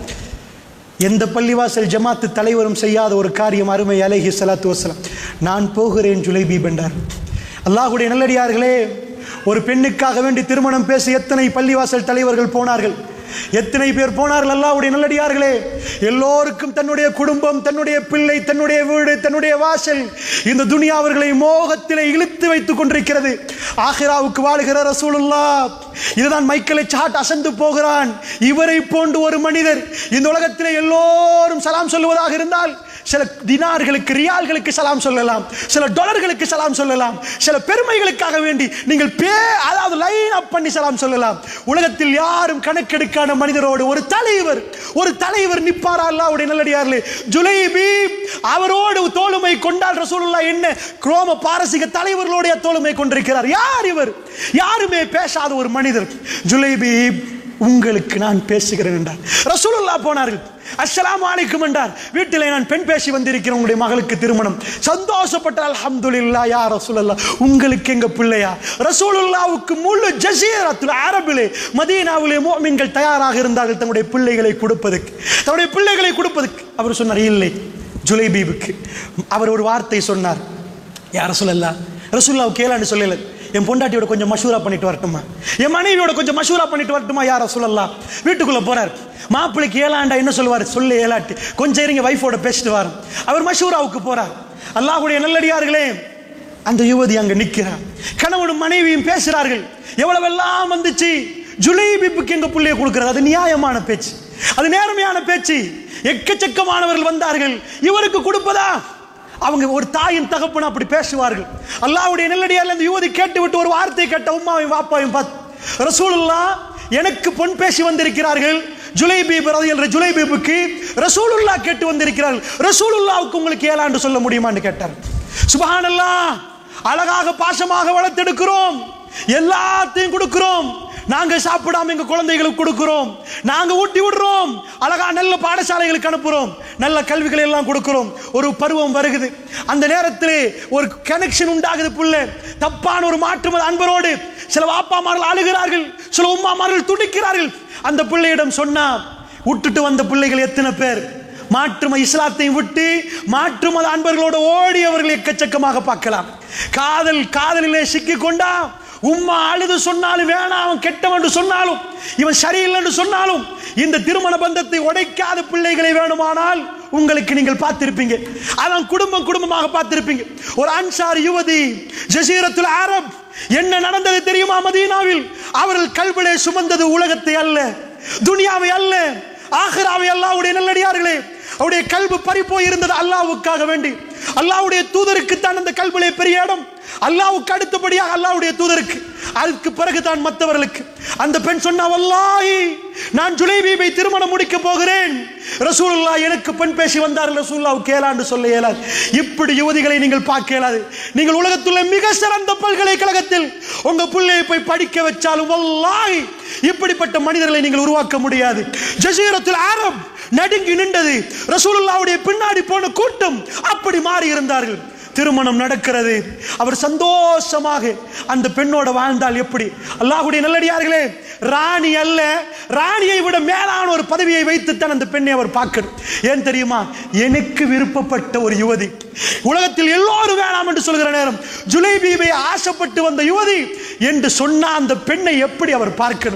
எந்த பள்ளிவாசல் ஜமாத்து தலைவரும் செய்யாத ஒரு காரியம் அருமை அலைஹி ஸலாத்து வஸலாம், நான் போகிறேன் ஜுலைபீப் என்றார். அல்லாஹ்வுடைய நல்லடியார்களே, ஒரு பெண்ணுக்காக வேண்டி திருமணம் பேச எத்தனை பள்ளிவாசல் தலைவர்கள் போனார்கள், எத்தனை பேர் போனார்கள்? அல்லாஹ்வுடைய நல்லடியார்களே, எல்லோருக்கும் தன்னுடைய குடும்பம், தன்னுடைய பிள்ளை, தன்னுடைய வீடு, தன்னுடைய வாசல், இந்த துனியா அவர்களை மோகத்திலே இழுத்து வைத்துக் கொண்டிருக்கிறது. ஆகிராவுக்கு வாழுகிற ரசூலுல்லாஹ், இதுதான் மைக்கேலை சாட் அசந்து போகிறான். இவரை போன்று ஒரு மனிதர் இந்த உலகத்திலே எல்லோரும் சலாம் சொல்லுவதாக இருந்தால் சில தினார்களுக்கு, ரியால்களுக்கு சலாம் சொல்லலாம், சில டாலர்களுக்கு சலாம் சொல்லலாம், சில பெருமைகளுக்காக வேண்டி நீங்கள் பே அதாவது லைன் அப் பண்ணி சலாம் சொல்லலாம். உலகத்தில் யாரும் கணக்கெடுக்கான மனிதரோடு ஒரு தலைவர் ஒரு தலைவர் நிப்பாரா? அல்லாஹ்வுடைய நல்லடியார்களே, ஜுலைபீப் அவரோடு தோளுமை கொண்டால் ரசூலுல்லாஹ் என்ன ரோம பாரசீக தலைவர்களுடைய தோளுமை கொண்டிருக்கிறார். யார் இவர்? யாருமே பேசாத ஒரு மனிதர். ஜுலைபீப், உங்களுக்கு நான் பேசுகிறேன் என்றார். ரசூலுல்லாஹ் போனார்கள், அஸ்ஸலாமு அலைக்கும் என்றார். வீட்டிலே நான் பெண் பேசி வந்திருக்கிறேன், உங்களுடைய மகளுக்கு திருமணம். சந்தோஷப்பட்டார். அல்ஹம்துலில்லாஹ் யா ரசூலல்லாஹ், உங்களுக்கு எங்க பிள்ளையா? ரசூலுல்லாஹ்வுக்கு முழு ஜஸீரத்துல் அரபிலே, மதீனாவிலே முஃமின்கள் தயாராக இருந்தார்கள் தன்னுடைய பிள்ளைகளை கொடுப்பதற்கு, தன்னுடைய பிள்ளைகளை கொடுப்பதற்கு. அவர் சொன்னார், இல்லை ஜுலைபீபுக்கு. அவர் ஒரு வார்த்தை சொன்னார், யா ரசூலல்லாஹ், ரசூலுல்லாஹ் கேளான்னு சொல்லல, என் பொண்டாட்டியோட கொஞ்சம் மஷூரா பண்ணிட்டு வரட்டுமா, என் மனைவியோட கொஞ்சம் மஷூரா பண்ணிட்டு வரட்டுமா யா ரசூலல்லாஹ். வீட்டுக்குள்ள போறார். மாப்பிள்ளைக்கு ஏலாண்டா என்ன சொல்லுவார்? சொல்லு ஏலாட்டு, கொஞ்சம் இருங்க வைஃபோட பேசிட்டு வரும். அவர் மஷூராவுக்கு போறார். அல்லாஹ்வுடைய நல்லடியார்களே, அந்த யுவதி அங்க நிற்கிறார். கணவனும் மனைவியும் பேசுறார்கள். எவ்வளவெல்லாம் வந்துச்சு. ஜுலைபீபுக்கு எங்க பிள்ளைய கொடுக்கிறது, அது நியாயமான பேச்சு, அது நேர்மையான பேச்சு. எக்கச்சக்கமானவர்கள் வந்தார்கள், இவருக்கு கொடுப்பதா? அவங்க ஒரு தாயின் தகப்பன் அப்படி பேசுவார்கள். அல்லாஹ்வுடைய நல்லடியார்கள் அந்த யுவதி கேட்டு விட்டு ஒரு வார்த்தை கேட்ட உம்மாவையும் வாப்பாவையும் பார்த்து, ரசூலுல்லாஹ் எனக்கு பொன் பேசி வந்திருக்கிறார்கள். ஜுலைபீப் ரலியல்லாஹு ஜுலைபீபுக்கு ரசூலுல்லாஹ் கேட்டு வந்திருக்கிறார்கள். ரசூலுல்லாஹ்வுக்கு உங்களுக்கு ஏலாண்டு சொல்ல முடியுமான்னு கேட்டார். சுப்ஹானல்லாஹ், அழகாக பாசமாக வளர்த்தெடுக்கிறோம், எல்லாத்தையும் கொடுக்கிறோம். நாங்க சாப்பிடாம எங்க குழந்தைகளுக்கு கொடுக்கிறோம், நாங்க ஊட்டி விடுறோம், அழகா நல்ல பாடசாலைகளுக்கு அனுப்புறோம், நல்ல கல்விகளை எல்லாம் கொடுக்கிறோம். ஒரு பருவம் வருகிறது, அந்த நேரத்திலே ஒரு கனெக்ஷன் உண்டாகுது. பிள்ளை தப்பான ஒரு மாற்று அன்பரோடு சில வாப்பாமார்கள் அழுகிறார்கள், சில உம்மாமார்கள் துடிக்கிறார்கள். அந்த பிள்ளையிடம் சொன்னா, விட்டுட்டு வந்த பிள்ளைகள் எத்தனை பேர் மாற்றும இஸ்லாத்தையும் விட்டு மாற்று மத அன்பர்களோடு ஓடியவர்கள் எக்கச்சக்கமாக பார்க்கலாம். காதல் காதலிலே சிக்கி கொண்டா, உம்மா அழுது சொன்னாலும் வேணாம், அவன் கெட்டவன் சொன்னாலும், இவன் சரியில்லை சொன்னாலும், இந்த திருமண பந்தத்தை உடைக்காத பிள்ளைகளை வேணுமானால் உங்களுக்கு நீங்கள் பார்த்திருப்பீங்க. அதான் குடும்பம் குடும்பமாக பார்த்திருப்பீங்க. ஒரு அன்சார் யுவதி, ஜஸீரத்துல் அரப், என்ன நடந்தது தெரியுமா? மதீனாவில் அவர்கள் கல்விலே சுமந்தது உலகத்தை அல்ல, துனியாவை அல்ல, ஆகிராவை. அல்லாஹ்வுடைய நல்லடியார்களே, அவருடைய கல்வி பறி போய் இருந்தது அல்லாஹ்வுக்காக வேண்டி. அல்லாஹ்வுடைய தூதருக்கு தான் அந்த கல்விலே பெரிய இடம். அல்லாஹ்வுக்கு அடுத்தபடியாக அல்லாஹ்வுடைய தூதருக்கு, அதுக்கு பிறகு தான் மற்றவர்களுக்கு. அந்த பெண் சொன்னா, வல்லாஹி நான் ஜுலைபீபை திருமணம் முடிக்க போகிறேன். ரசூலுல்லாஹ் எனக்கு பெண் பேசி வந்தார்கள், ரசூலுல்லாஹ்வுக்கு ஏலாண்டு சொல்ல இயலாது. இப்படி யுவதிகளை நீங்கள் பார்க்க இயலாது. நீங்கள் உலகத்துள்ள மிக சிறந்த பல்கலைக்கழகத்தில் உங்க பிள்ளையை போய் படிக்க வச்சாலும் வல்லாஹி இப்படிப்பட்ட மனிதர்களை நீங்கள் உருவாக்க முடியாது. ஜஸீரத்துல் அரப் நடுங்கி நின்றது. ரசூலுல்லாஹ்வுடைய பின்னாடி போன கூட்டம் அப்படி மாறி இருந்தார்கள். திருமணம் நடக்கிறது. அவர் சந்தோஷமாக அந்த பெண்ணோட வாழ்ந்தால் எப்படி? அல்லாஹ்வுடைய நல்லடியார்களே, ராணி அல்ல, ராணியை விட மேலான ஒரு பதவியை வைத்துத்தான் அந்த பெண்ணை அவர் பார்க்கணும். ஏன் தெரியுமா? எனக்கு விருப்பப்பட்ட ஒரு யுவதி, உலகத்தில் எல்லோரும் வேணாம் என்று சொல்கிற நேரம் ஜுலைபீபை ஆசைப்பட்டு வந்த யுவதி என்று சொன்ன அந்த பெண்ணை எப்படி அவர் பார்க்கணும்?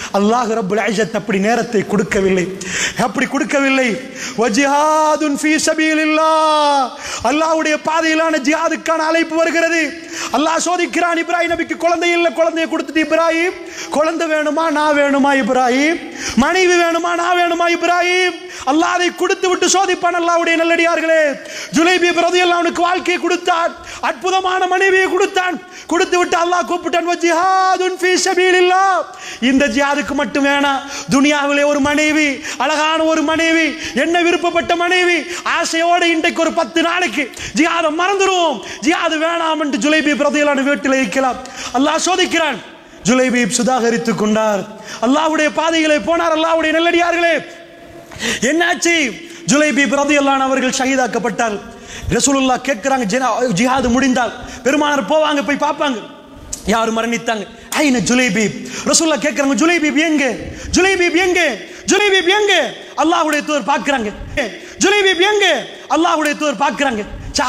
அல்லாஹ் ரப்புல் இஸ்ஸத் அப்படி நேரத்தை கொடுக்கவில்லை, அப்படி கொடுக்கவில்லை. வஜிஹாதுன் ஃபீ சபீலில்லாஹ், அல்லாஹ்வுடைய பாதையிலான ஜிஹாதுக்கான அழைப்பு வருகிறது. அல்லாஹ் சோதிக்கிறான். இப்ராஹிம் நபிக்கு குழந்தை இல்லை, குழந்தையை கொடுத்துட்டு இப்ராஹிம், குழந்தை வேணுமா நான் வேணுமா இப்ராஹிம், மனைவி வேணுமா நான் வேணுமா இப்ராஹிம். அல்லாஹ் அதை கொடுத்து விட்டு சோதிப்பான். அல்லாஹ்வுடைய நல்லடியார்களே, ஜுலைபீப் ரலியல்லாஹு அன்ஹுக்கு வாழ்க்கையை கொடுத்தான், அற்புதமான மனைவியை கொடுத்தான். கொடுத்து விட்டு அல்லாஹ் கூப்பிட்டான், வஜிஹாதுன் ஃபீ சபீலில்லாஹ். இந்த ஜிஹாதுக்கு மட்டும் வேணாம், துனியாவிலே ஒரு மனைவி, அழகான ஒரு மனைவி, என்ன விருப்பப்பட்ட மனைவி, ஆசையோடு இன்றைக்கு ஒரு பத்து நாளைக்கு ஜிஹாதை மறந்துடுவோம், ஜிஹாது வேணாம் என்று ஜுலைபீப் ரலியல்லாஹு அன்ஹு வீட்டில் இருக்கலாம். அல்லாஹ் சோதிக்கிறான். ஜுலைபீப் சுதாகரித்துக் கொண்டார், அல்லாஹ்வுடைய பாதையிலே போனார். அல்லாஹ்வுடைய நல்லடியார்களே, என்னாச்சு? ஜுலைபீப் ரலியல்லாஹு அன்ஹு அவர்கள் ஷஹீதாக்கப்பட்டார். ரசூலுல்லாஹ் கேட்கிறாங்க, ஜிஹாது முடிந்தால் பெருமானார் போவாங்க, போய் பார்ப்பாங்க, யார் மரணித்தாங்க, ஐன ஜுலைபீப். ரசூலுல்லாஹ் கேட்கிறாங்க, ஜுலைபீப் எங்க, ஜுலைபீப் எங்க, ஜுலைபீப் எங்க? அல்லாஹ்வுடைய தூதர் பார்க்கறாங்க, ஜுலைபீப் எங்க? அல்லாஹ்வுடைய தூதர் பார்க்கறாங்க.